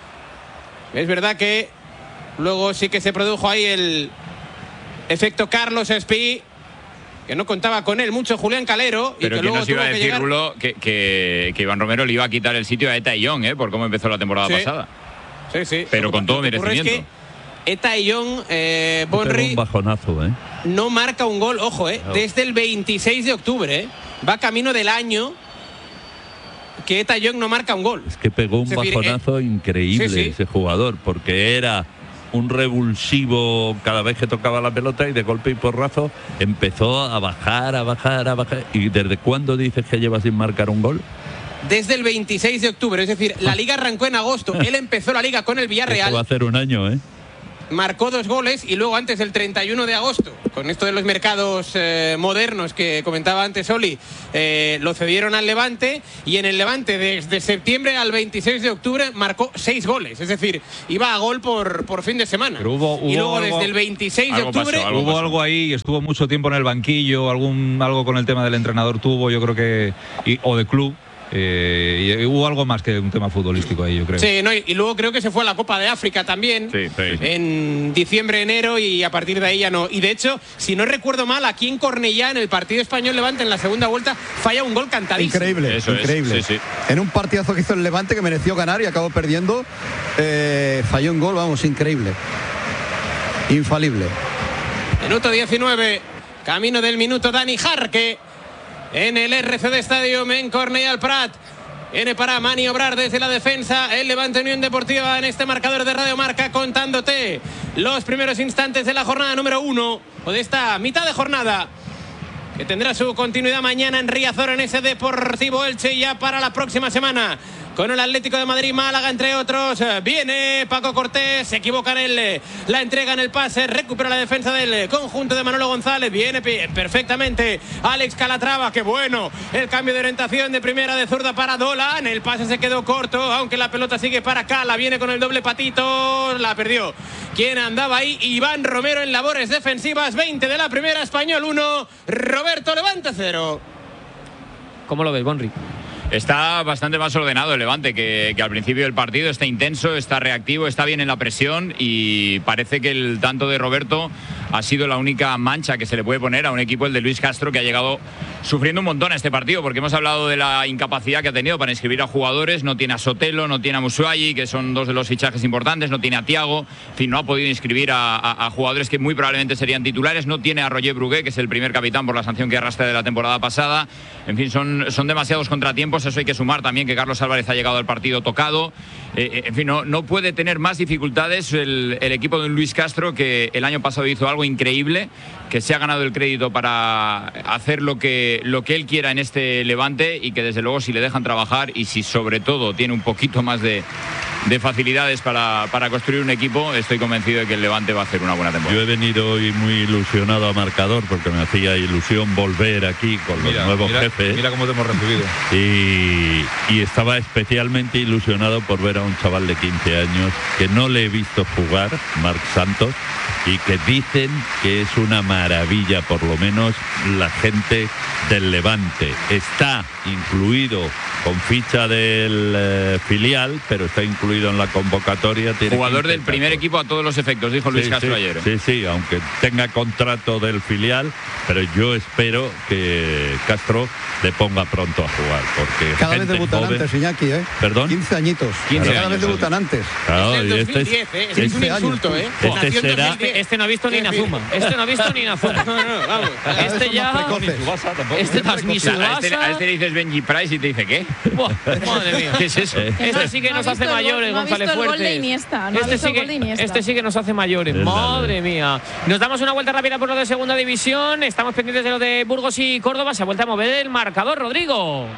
Es verdad que luego sí que se produjo ahí el efecto Carlos Espí, que no contaba con él mucho Julián Calero. Pero y que que luego nos iba a tuvo que decir, llegar... Rulo, que Iván Romero le iba a quitar el sitio a Eta Young, por cómo empezó la temporada pasada. Sí. Pero con todo merecimiento. Es que Eta Young, Bonri, un bajonazo, no marca un gol, ojo, No. desde el 26 de octubre, va camino del año que Eta Young no marca un gol. Es que pegó un Es decir, bajonazo increíble sí. ese jugador, porque era un revulsivo cada vez que tocaba la pelota y de golpe y porrazo empezó a bajar. ¿Y desde cuándo dices que lleva sin marcar un gol? Desde el 26 de octubre, es decir, la liga arrancó en agosto. Él empezó la liga con el Esto Villarreal. va a hacer un año, Marcó 2 goles y luego antes del 31 de agosto, con esto de los mercados modernos que comentaba antes Oli, lo cedieron al Levante, y en el Levante desde septiembre al 26 de octubre marcó 6 goles, es decir, iba a gol por fin de semana. Pero hubo y luego algo, desde el 26 de octubre hubo algo ahí, estuvo mucho tiempo en el banquillo, algo con el tema del entrenador tuvo, yo creo que, o de club. Y hubo algo más que un tema futbolístico ahí, yo creo. Sí, no, y luego creo que se fue a la Copa de África también, en diciembre, enero, y a partir de ahí ya no. Y de hecho, si no recuerdo mal, aquí en Cornellá, en el partido Español Levante, en la segunda vuelta, falla un gol cantadísimo. Increíble, increíble. En un partidazo que hizo el Levante que mereció ganar y acabó perdiendo, falló un gol, vamos, increíble. Infalible. Minuto 19, camino del minuto Dani Jarque. En el RCD Stadium en Cornellà al Prat. Viene para maniobrar desde la defensa el Levante Unión Deportiva en este marcador de Radio Marca, contándote los primeros instantes de la jornada número 1 o de esta mitad de jornada, que tendrá su continuidad mañana en Riazor en ese Deportivo Elche, ya para la próxima semana con el Atlético de Madrid, Málaga, entre otros. Viene Paco Cortés, se equivoca en la entrega, en el pase, recupera la defensa del conjunto de Manolo González, viene perfectamente Alex Calatrava, qué bueno el cambio de orientación de primera de zurda para Dolan, el pase se quedó corto, aunque la pelota sigue para Cala, viene con el doble patito, la perdió. ¿Quién andaba ahí? Iván Romero en labores defensivas. 20 de la primera, Español 1, Roberto Levante 0. ¿Cómo lo ves, Bonri? Está bastante más ordenado el Levante que al principio del partido. Está intenso, está reactivo, está bien en la presión, y parece que el tanto de Roberto ha sido la única mancha que se le puede poner a un equipo, el de Luis Castro, que ha llegado sufriendo un montón a este partido, porque hemos hablado de la incapacidad que ha tenido para inscribir a jugadores. No tiene a Sotelo, no tiene a Musuayi, que son dos de los fichajes importantes, no tiene a Thiago, en fin, no ha podido inscribir a jugadores que muy probablemente serían titulares, no tiene a Roger Brugué, que es el primer capitán por la sanción que arrastra de la temporada pasada. En fin, son demasiados contratiempos. Eso hay que sumar también que Carlos Álvarez ha llegado al partido tocado. En fin, no puede tener más dificultades el equipo de Luis Castro, que el año pasado hizo algo increíble, que se ha ganado el crédito para hacer lo que él quiera en este Levante, y que desde luego, si le dejan trabajar y si sobre todo tiene un poquito más de facilidades para construir un equipo, estoy convencido de que el Levante va a hacer una buena temporada. Yo he venido hoy muy ilusionado a Marcador, porque me hacía ilusión volver aquí con los nuevos jefes. Mira cómo te hemos recibido. Y estaba especialmente ilusionado por ver a un chaval de 15 años que no le he visto jugar, Marc Santos, y que dicen que es una maravilla, por lo menos la gente del Levante. Está incluido con ficha del filial, pero está incluido en la convocatoria. Jugador del primer equipo a todos los efectos, dijo Luis Castro ayer. Sí, aunque tenga contrato del filial, pero yo espero que Castro le ponga pronto a jugar, porque cada vez debutan antes, Iñaki, ¿Perdón? 15 añitos. 15 cada vez debutan antes. Claro, es el 2010, es un insulto, Este no ha visto ni Inazuma. Este no ha visto ni Inazuma. No, vamos. Este ya. Este es mi Subasa. A este le dices Benji Price y te dice ¿qué? Madre mía. ¿Qué es eso? Este sí que nos hace mayores, González Fuertes. Este sí que nos hace mayores. Madre mía. Nos damos una vuelta rápida por lo de segunda división. Estamos pendientes de lo de Burgos y Córdoba. Se ha vuelto a mover el marcador, Rodrigo.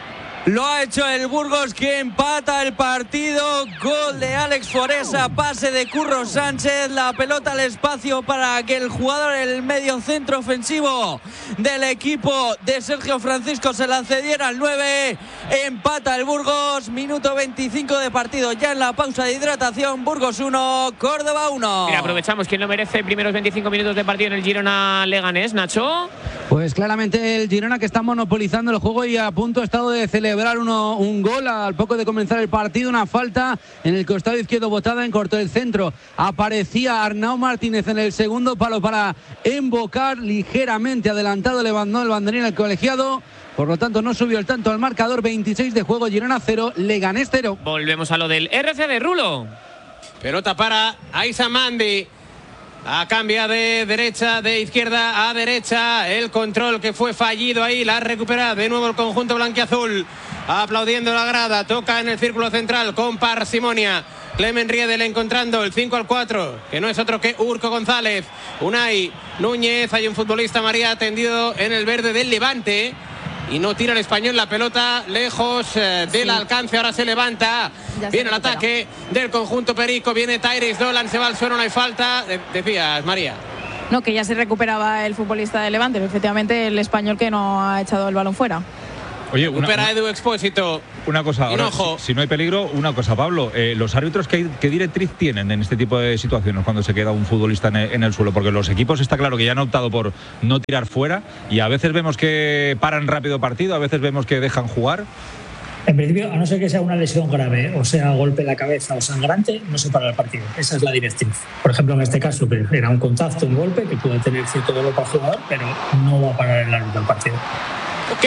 Lo ha hecho el Burgos, que empata el partido. Gol de Alex Foresa, pase de Curro Sánchez, la pelota al espacio para que el jugador, el medio centro ofensivo del equipo de Sergio Francisco, se la cediera al 9. Empata el Burgos, minuto 25 de partido, ya en la pausa de hidratación. Burgos 1, Córdoba 1. Mira, aprovechamos. ¿Quién lo merece? Primeros 25 minutos de partido en el Girona Leganés, Nacho. Pues claramente el Girona, que está monopolizando el juego y a punto ha estado de celebrar un gol al poco de comenzar el partido. Una falta en el costado izquierdo botada en corto del centro. Aparecía Arnau Martínez en el segundo palo para embocar, ligeramente adelantado, levantó el banderín al colegiado. Por lo tanto, no subió el tanto al marcador. 26 de juego, Girona 0, Leganés 0. Volvemos a lo del RC de Rulo. Pelota para Aisa Mandi. Cambia de izquierda a derecha. El control que fue fallido ahí. La recupera de nuevo el conjunto blanquiazul. Aplaudiendo la grada. Toca en el círculo central con parsimonia. Clemen Riedel encontrando el 5-4, que no es otro que Urco González. Unai Núñez. Hay un futbolista, María, tendido en el verde del Levante. Y no tira el Español la pelota lejos del alcance. Ahora se levanta. Viene el ataque del conjunto perico. Viene Tyrese Dolan. Se va al suelo. No hay falta. Decías, María. No, que ya se recuperaba el futbolista de Levante. Pero efectivamente el Español que no ha echado el balón fuera. Oye, recupera Edu Expósito. Una cosa, ahora, si no hay peligro, una cosa, Pablo. Los árbitros, ¿qué directriz tienen en este tipo de situaciones cuando se queda un futbolista en el suelo? Porque los equipos está claro que ya han optado por no tirar fuera y a veces vemos que paran rápido partido, a veces vemos que dejan jugar. En principio, a no ser que sea una lesión grave, o sea, golpe en la cabeza o sangrante, no se para el partido. Esa es la directriz. Por ejemplo, en este caso, era un contacto, un golpe que puede tener cierto dolor para el jugador, pero no va a parar el árbitro del partido. ¡Qué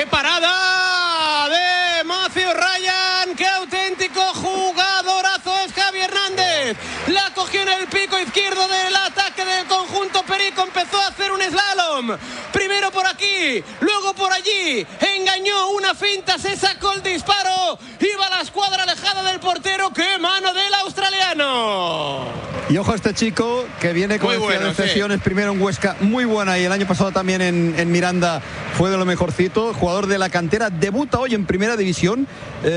parada de Matthew Ryan! ¡Qué auténtico jugadorazo es Javi Hernández! La cogió en el pico izquierdo del ataque del conjunto perico. Empezó a hacer un slalom. Primero por aquí, luego por allí. Engañó una finta, se sacó el disparo. Iba a la escuadra alejada del portero. ¡Qué mano del australiano! Y ojo a este chico que viene con de cesiones, primero en Huesca, muy buena, y el año pasado también en Miranda fue de lo mejorcito. Jugador de la cantera, debuta hoy en primera división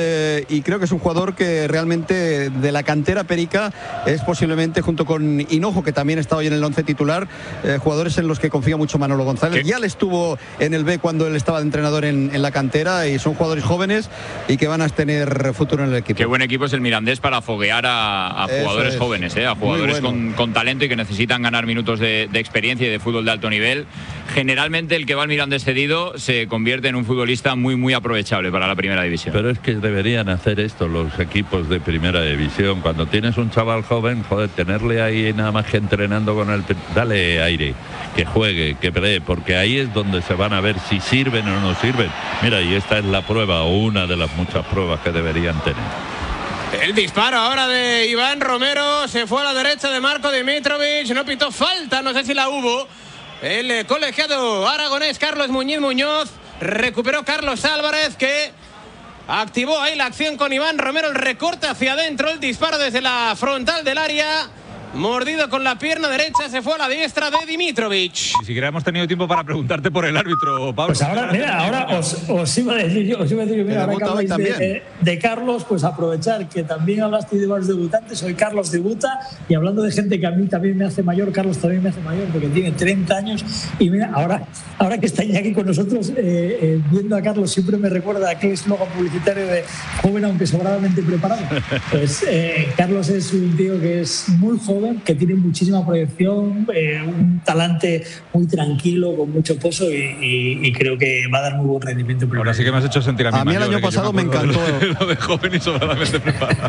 y creo que es un jugador que realmente de la cantera perica es posiblemente, junto con Hinojo, que también está hoy en el 11 titular, jugadores en los que confía mucho Manolo González. Ya le estuvo en el B cuando él estaba de entrenador en la cantera, y son jugadores jóvenes y que van a tener futuro en el equipo. Qué buen equipo es el Mirandés para foguear a jugadores jóvenes, a jugadores con talento y que necesitan ganar minutos de experiencia y de fútbol de alto nivel. Generalmente el que va al Mirandés cedido se convierte en un futbolista muy, muy aprovechable para la primera división. Pero es que deberían hacer esto los equipos de primera división. Cuando tienes un chaval joven, joder, tenerle ahí nada más que entrenando con el... Dale aire, que juegue, que pelee, porque ahí es donde se van a ver si sirven o no sirven. Mira, y esta es la prueba, o una de las muchas pruebas que deberían tener. El disparo ahora de Iván Romero, se fue a la derecha de Marco Dimitrovic, no pitó falta, no sé si la hubo. El colegiado aragonés Carlos Muñiz Muñoz, recuperó Carlos Álvarez, que activó ahí la acción con Iván Romero, el recorte hacia adentro, el disparo desde la frontal del área. Mordido con la pierna derecha, se fue a la diestra de Dimitrovic. Ni siquiera hemos tenido tiempo para preguntarte por el árbitro, Pablo. Pues ahora os iba a decir yo, mira, ahora que habláis de Carlos, pues aprovechar que también hablaste de varios debutantes. Hoy Carlos debuta, y hablando de gente que a mí también me hace mayor, Carlos también me hace mayor porque tiene 30 años. Y mira, ahora que está Iñaki con nosotros, viendo a Carlos siempre me recuerda a aquel eslogan publicitario de joven aunque sobradamente preparado. Pues Carlos es un tío que es muy joven, que tiene muchísima proyección, un talante muy tranquilo, con mucho pozo, y creo que va a dar muy buen rendimiento. Ahora sí que me has hecho sentir a mí el año pasado me encantó lo de joven y sobradamente preparado.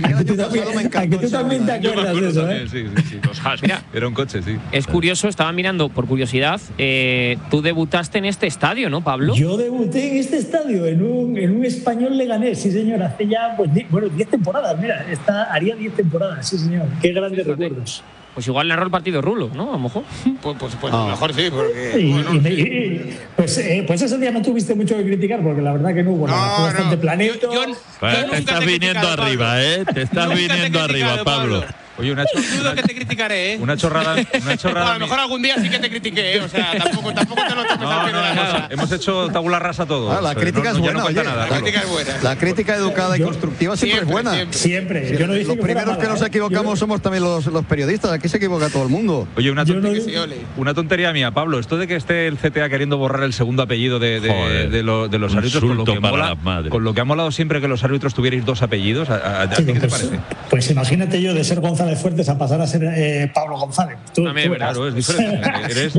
A que tú también te acuerdas de eso, Sí. Los Haas, mira, era un coche, sí. Es curioso, estaba mirando por curiosidad, tú debutaste en este estadio, ¿no, Pablo? Yo debuté en este estadio, en un Español Leganés, sí señor, hace ya 10 temporadas, mira, haría 10 temporadas, sí señor, qué grandes recuerdos. Pues igual narró el partido Rulo, ¿no? A lo mejor. Pues a lo mejor sí, porque... Pues ese día no tuviste mucho que criticar, porque la verdad que no hubo nada. Bastante planito. Te estás viniendo arriba, Te estás viniendo arriba, Pablo. Oye, dudo que te criticaré, ¿eh? Una chorrada. A lo mejor algún día sí que te critiqué, ¿eh? O sea, tampoco te lo tomes al pie de la cosa. Hemos hecho tabula rasa todo. La crítica es buena, oye. Nada, la crítica es buena. La crítica educada y constructiva siempre es buena. Siempre. Yo no dije los primeros que nos equivocamos somos también los periodistas. Aquí se equivoca todo el mundo. Oye, una tontería mía, Pablo. Esto de que esté el CTA queriendo borrar el segundo apellido de los árbitros, con lo que ha molado siempre que los árbitros tuvierais dos apellidos. ¿A ti qué te parece? Pues imagínate yo de ser González Fuertes a pasar a ser Pablo González. Claro, es diferente. Eres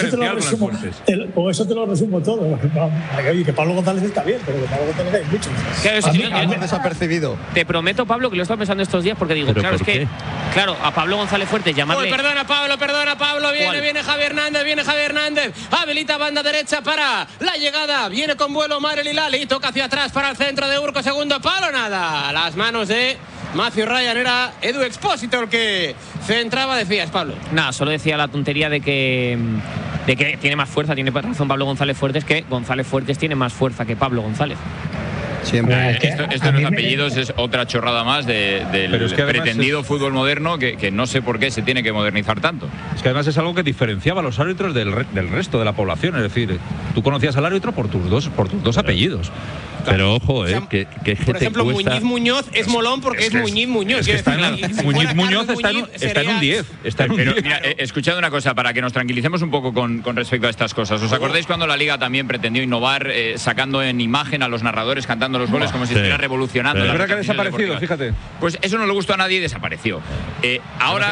con eso te lo resumo todo. Oye, que Pablo González está bien, pero que Pablo González hay muchos. Desapercibido. Te prometo, Pablo, que lo he estado pensando estos días porque digo, claro, es que a Pablo González Fuertes llamarle. Perdona, Pablo, viene Javier Hernández, habilita banda derecha para la llegada, viene con vuelo Marel Hilali, toca hacia atrás para el centro de Urco, segundo palo, nada, las manos de Matthew Ryan, era Edu Expósito el que centraba, decías, Pablo. Nada, solo decía la tontería de que tiene más fuerza, tiene razón Pablo González Fuertes, que González Fuertes tiene más fuerza que Pablo González. Siempre. Esto de los apellidos es otra chorrada más del pretendido fútbol moderno que no sé por qué se tiene que modernizar tanto. Es que además es algo que diferenciaba a los árbitros del resto de la población. Es decir, tú conocías al árbitro por tus dos apellidos. Pero ojo, que por ejemplo, Muñiz Muñoz es molón porque es Muñiz Muñoz. Muñiz Muñoz está en un 10. Pero mira, escuchad una cosa, para que nos tranquilicemos un poco con respecto a estas cosas. ¿Os acordáis cuando la Liga también pretendió innovar sacando en imagen a los narradores cantando los goles como si estuviera revolucionando? Es verdad que ha desaparecido, fíjate. Pues eso no le gustó a nadie y desapareció. Ahora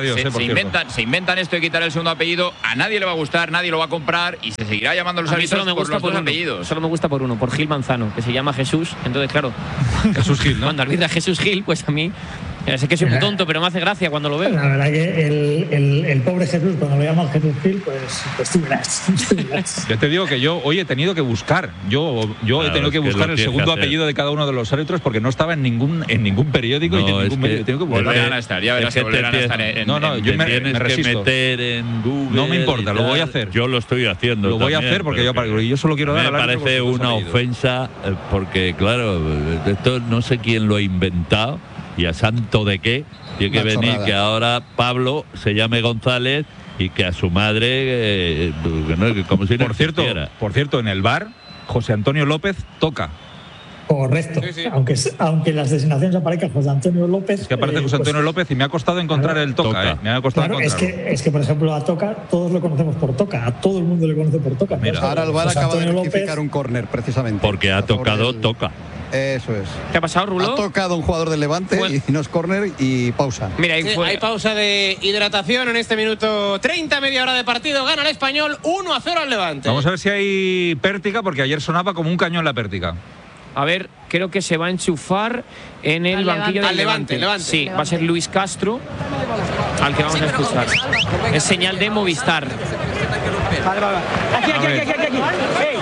se inventan esto de quitar el segundo apellido, a nadie le va a gustar, nadie lo va a comprar y se seguirá llamando a los árbitros por los dos apellidos. Solo me gusta por uno, por Gil Manzano, que se llama Jesús, entonces claro, Jesús Gil, ¿no? Cuando arbitra Jesús Gil, pues a mí sé que soy muy tonto, pero me hace gracia cuando lo veo. La verdad que el pobre Jesús, cuando lo llaman Jesús Gil, pues tú verás. Yo te digo que yo hoy he tenido que buscar. Yo he tenido que buscar el segundo apellido de cada uno de los árbitros porque no estaba en ningún periódico y en ningún medio. Tengo que volverán a estar, ya verás que volverán a estar en. Yo me resisto. Meter en Google. No me importa, lo voy a hacer. Yo lo estoy haciendo. Lo voy a hacer porque yo solo quiero dar. Me parece una ofensa porque, claro, esto no sé quién lo ha inventado. ¿Y a santo de qué? Tiene que venir que ahora Pablo se llame González y que a su madre como si no existiera. Por cierto, en el bar José Antonio López toca. Correcto. Sí. Aunque en las designaciones aparezca José Antonio López. Es que aparece José Antonio López y me ha costado encontrar el Toca. Me ha costado encontrarlo. Es que, por ejemplo, a Toca todos lo conocemos por Toca. A todo el mundo le conoce por Toca. Mira, ahora el VAR acaba de rectificar un córner, precisamente. Porque ha tocado Toca. Eso es. ¿Qué ha pasado, Rulo? Ha tocado un jugador del Levante y no es córner y pausa. Mira, hay pausa de hidratación en este minuto 30, media hora de partido. Gana el Español 1-0 al Levante. Vamos a ver si hay pértiga, porque ayer sonaba como un cañón la pértiga. A ver, creo que se va a enchufar en el banquillo del Levante. Sí, va a ser Luis Castro al que vamos a escuchar. Es señal de Movistar. Vale. Aquí. Hey.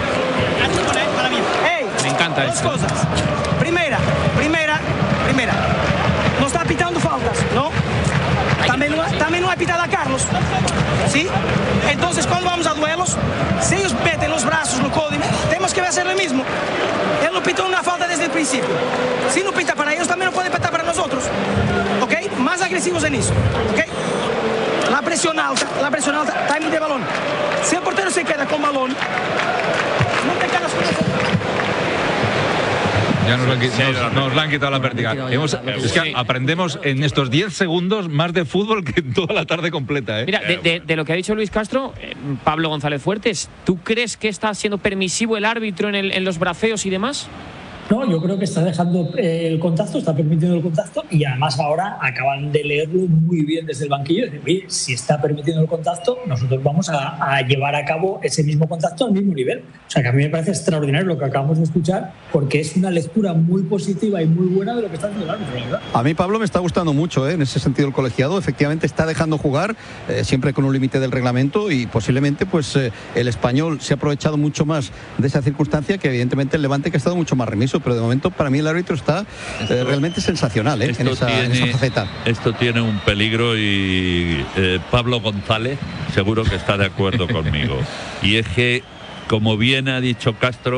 Me encanta esto. Dos cosas. Primera. No está pitando faltas, ¿no? También no ha pitado a Carlos. ¿Sí? Entonces, cuando vamos a duelos, si ellos meten los brazos no coden, tenemos que hacer lo mismo. Él no pitó una falta desde el principio. Si no pita para ellos, también no puede pitar para nosotros. ¿Ok? Más agresivos en eso. ¿Ok? La presión alta, timing de balón. Si el portero se queda con balón, no te quedas con eso. Ya nos la han quitado la pértiga. Es que aprendemos en estos 10 segundos más de fútbol que en toda la tarde completa. Mira, de lo que ha dicho Luis Castro, Pablo González Fuertes, ¿tú crees que está siendo permisivo el árbitro en los braceos y demás? No, yo creo que está dejando el contacto, está permitiendo el contacto y además ahora acaban de leerlo muy bien desde el banquillo. Oye, si está permitiendo el contacto, nosotros vamos a llevar a cabo ese mismo contacto al mismo nivel. O sea, que a mí me parece extraordinario lo que acabamos de escuchar porque es una lectura muy positiva y muy buena de lo que está haciendo el árbitro, ¿verdad? A mí, Pablo, me está gustando mucho en ese sentido el colegiado. Efectivamente está dejando jugar, siempre con un límite del reglamento y posiblemente pues el Español se ha aprovechado mucho más de esa circunstancia que evidentemente el Levante, que ha estado mucho más remiso. Pero de momento para mí el árbitro está realmente sensacional en esa faceta. Esto tiene un peligro y Pablo González seguro que está de acuerdo conmigo. Y es que, como bien ha dicho Castro,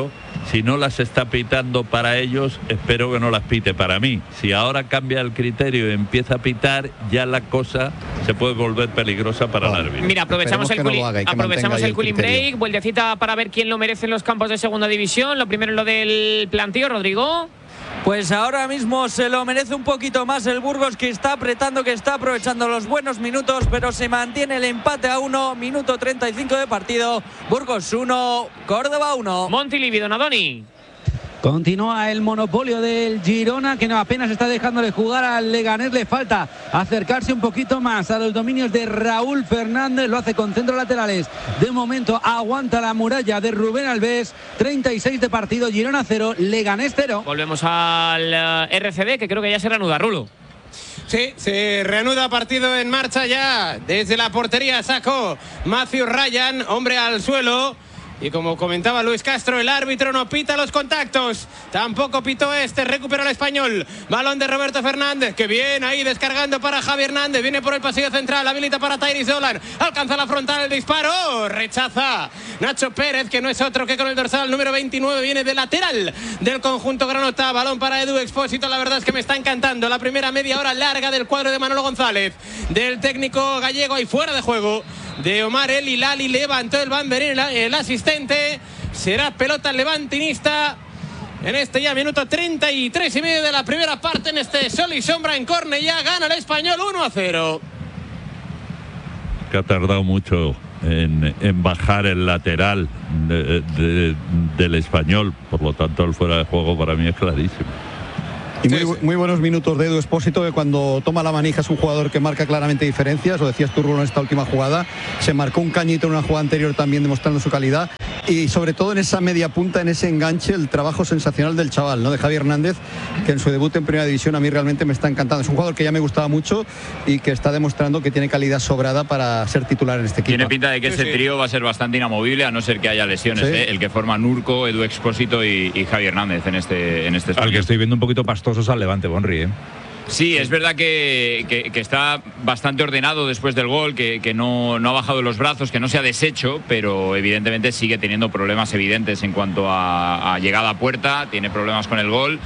si no las está pitando para ellos, espero que no las pite para mí. Si ahora cambia el criterio y empieza a pitar, ya la cosa se puede volver peligrosa para el árbitro. Mira, aprovechamos el cooling break, vueltecita para ver quién lo merece en los campos de segunda división. Lo primero es lo del planteo, Rodrigo. Pues ahora mismo se lo merece un poquito más el Burgos, que está apretando, que está aprovechando los buenos minutos, pero se mantiene el empate a 1, minuto 35 de partido. Burgos 1, Córdoba 1. Montilivi, Donadoni. Continúa el monopolio del Girona, que no apenas está dejándole jugar al Leganés. Le falta acercarse un poquito más a los dominios de Raúl Fernández. Lo hace con centros laterales. De momento aguanta la muralla de Rubén Alves. 36 de partido, Girona 0, Leganés 0. Volvemos al RCD, que creo que ya se reanuda, Rulo. Sí, se reanuda partido en marcha ya. Desde la portería sacó Matthew Ryan, hombre al suelo. Y como comentaba Luis Castro, el árbitro no pita los contactos. Tampoco pitó recupera el Español. Balón de Roberto Fernández, que viene ahí descargando para Javi Hernández. Viene por el pasillo central, habilita para Tyrese Dolan. Alcanza la frontal, el disparo. Rechaza Nacho Pérez, que no es otro que con el dorsal número 29. Viene de lateral del conjunto granota. Balón para Edu Expósito. La verdad es que me está encantando la primera media hora larga del cuadro de Manolo González, del técnico gallego, ahí fuera de juego de Omar El Hilali. Levantó el banderín el asistente. Será pelota levantinista en este ya minuto 33 y medio de la primera parte, en este sol y sombra en Cornellá. Gana el Español 1-0. Que ha tardado mucho en bajar el lateral del Español, por lo tanto el fuera de juego para mí es clarísimo. Y muy buenos minutos de Edu Expósito, que cuando toma la manija es un jugador que marca claramente diferencias. Lo decías tú, Rulo, en esta última jugada. Se marcó un cañito en una jugada anterior también, demostrando su calidad. Y sobre todo en esa media punta, en ese enganche, el trabajo sensacional del chaval, ¿no?, de Javi Hernández, que en su debut en Primera División a mí realmente me está encantando. Es un jugador que ya me gustaba mucho y que está demostrando que tiene calidad sobrada para ser titular en este equipo. Tiene pinta de que ese trío va a ser bastante inamovible, a no ser que haya lesiones, el que forman Urco, Edu Expósito y Javi Hernández en este Español. Al que estoy viendo un poquito pastosos al Levante, Bonri, ¿eh? Sí, es verdad que está bastante ordenado después del gol, que no ha bajado los brazos, que no se ha deshecho, pero evidentemente sigue teniendo problemas evidentes en cuanto a llegada a puerta, tiene problemas con el gol.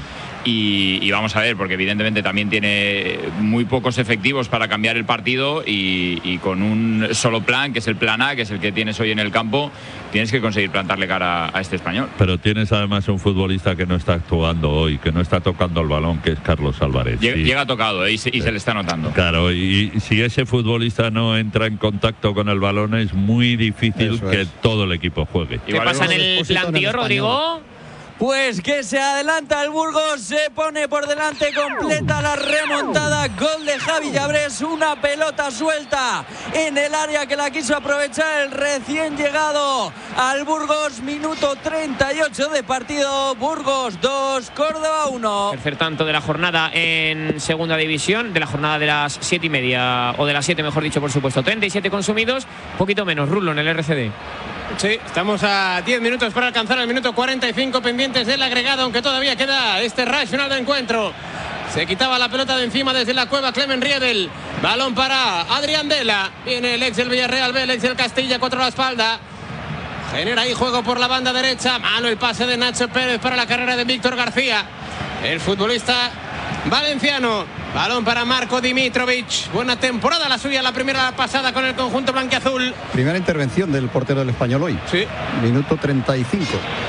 Y vamos a ver, porque evidentemente también tiene muy pocos efectivos para cambiar el partido y con un solo plan, que es el plan A, que es el que tienes hoy en el campo, tienes que conseguir plantarle cara a este Español. Pero tienes además un futbolista que no está actuando hoy, que no está tocando el balón, que es Carlos Álvarez. Llega tocado y se le está notando. Claro, y si ese futbolista no entra en contacto con el balón, es muy difícil que todo el equipo juegue. ¿Qué pasa en el plantío, Rodrigo? Pues que se adelanta el Burgos, se pone por delante, completa la remontada, gol de Javi Llabrés, una pelota suelta en el área que la quiso aprovechar el recién llegado al Burgos, minuto 38 de partido, Burgos 2, Córdoba 1. Tercer tanto de la jornada en segunda división, de la jornada de las 7:30, o de las 7 mejor dicho, por supuesto, 37 consumidos, poquito menos, Rulo, en el RCD. Sí, estamos a 10 minutos para alcanzar el minuto 45, pendientes del agregado, aunque todavía queda este rush final de encuentro. Se quitaba la pelota de encima desde la cueva Clemen Riedel. Balón para Adrián Dela. Viene el ex del Villarreal B, el ex del Castilla, 4 a la espalda. Genera ahí juego por la banda derecha. Malo el pase de Nacho Pérez para la carrera de Víctor García, el futbolista valenciano. Balón para Marco Dimitrovic. Buena temporada la suya, la primera pasada con el conjunto blanquiazul. Primera intervención del portero del Español hoy. Sí. Minuto 35.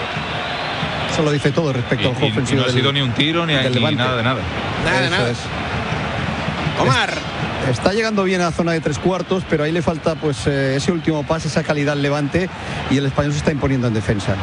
Eso lo dice todo respecto al juego ofensivo. No ha sido ni un tiro ni nada de nada. Nada de nada. Es. Omar. Está llegando bien a la zona de 3/4, pero ahí le falta pues ese último pase, esa calidad al Levante, y el Español se está imponiendo en defensa.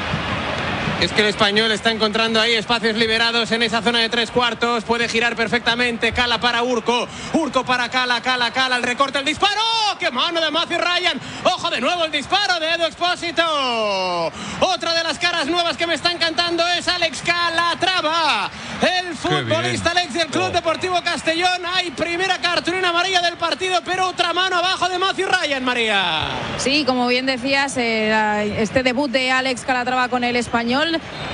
Es que el Español está encontrando ahí espacios liberados en esa zona de 3/4. Puede girar perfectamente. Cala para Urco. Urco para Cala. El recorte, el disparo. ¡Qué mano de Matthew Ryan! ¡Ojo de nuevo el disparo de Edu Expósito! Otra de las caras nuevas que me está encantando es Alex Calatrava. el futbolista Alex del Club Deportivo Castellón. Hay primera cartulina amarilla del partido, pero otra mano abajo de Matthew Ryan, María. Sí, como bien decías, este debut de Alex Calatrava con el Español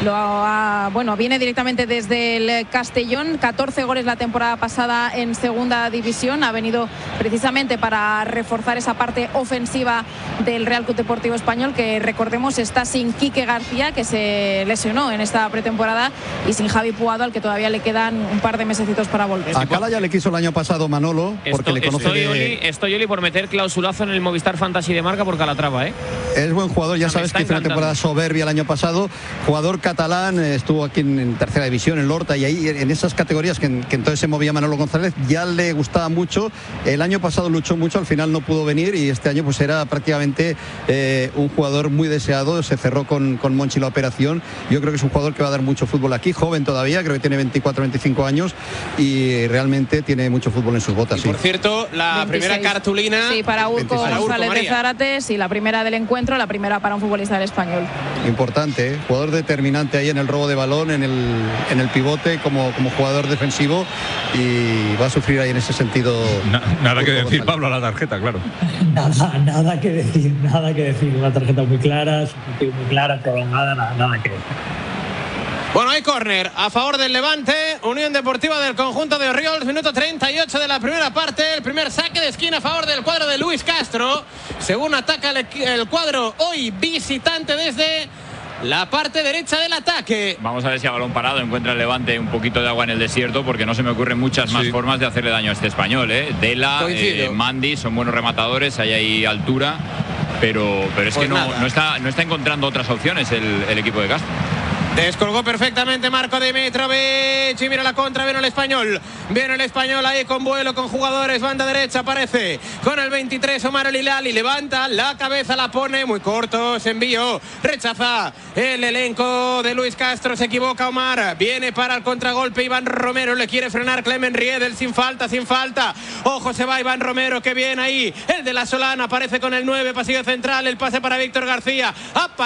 viene directamente desde el Castellón. 14 goles la temporada pasada en segunda división. Ha venido precisamente para reforzar esa parte ofensiva del Real Club Deportivo Español, que recordemos está sin Quique García, que se lesionó en esta pretemporada, y sin Javi Puado, al que todavía le quedan un par de mesecitos para volver. A Cala ya le quiso el año pasado Manolo, porque le conoce. Estoy Oli por meter clausulazo en el Movistar Fantasy de marca por Calatrava, ¿eh? Es buen jugador, ya sabes que hizo una temporada soberbia el año pasado. Jugador catalán, estuvo aquí en tercera división, en Lorta, y ahí en esas categorías que entonces se movía Manolo González, ya le gustaba mucho. El año pasado luchó mucho, al final no pudo venir, y este año pues era prácticamente un jugador muy deseado. Se cerró con Monchi la operación. Yo creo que es un jugador que va a dar mucho fútbol aquí, joven todavía, creo que tiene 24, 25 años, y realmente tiene mucho fútbol en sus botas. Por cierto, la 26. Primera cartulina. Sí, para Urco González de Zárate, sí, la primera del encuentro, la primera para un futbolista del Español. Importante, jugador determinante ahí en el robo de balón, en el pivote, como jugador defensivo, y va a sufrir ahí en ese sentido. Nada que decir, Pablo, a la tarjeta, claro. Nada que decir. Una tarjeta muy clara, su muy clara, prolongada, nada que decir. Bueno, hay córner a favor del Levante, Unión Deportiva del conjunto de Orriols, minuto 38 de la primera parte. El primer saque de esquina a favor del cuadro de Luis Castro, según ataca el cuadro hoy visitante desde la parte derecha del ataque. Vamos a ver si a balón parado encuentra el Levante un poquito de agua en el desierto, porque no se me ocurren muchas más formas de hacerle daño a este Español, ¿eh? Dela, Mandy son buenos rematadores, hay altura, pero es pues que no está encontrando otras opciones el equipo de Castro. Descolgó perfectamente Marco Dimitrovic y mira la contra, viene el español ahí con vuelo, con jugadores, banda derecha aparece con el 23 Omar El Hilali, levanta la cabeza, la pone muy corto, se envió, rechaza el elenco de Luis Castro, se equivoca Omar, viene para el contragolpe Iván Romero, le quiere frenar Clemen Riedel, sin falta, ojo, se va Iván Romero, que bien ahí, el de la Solana aparece con el 9, pasillo central, el pase para Víctor García,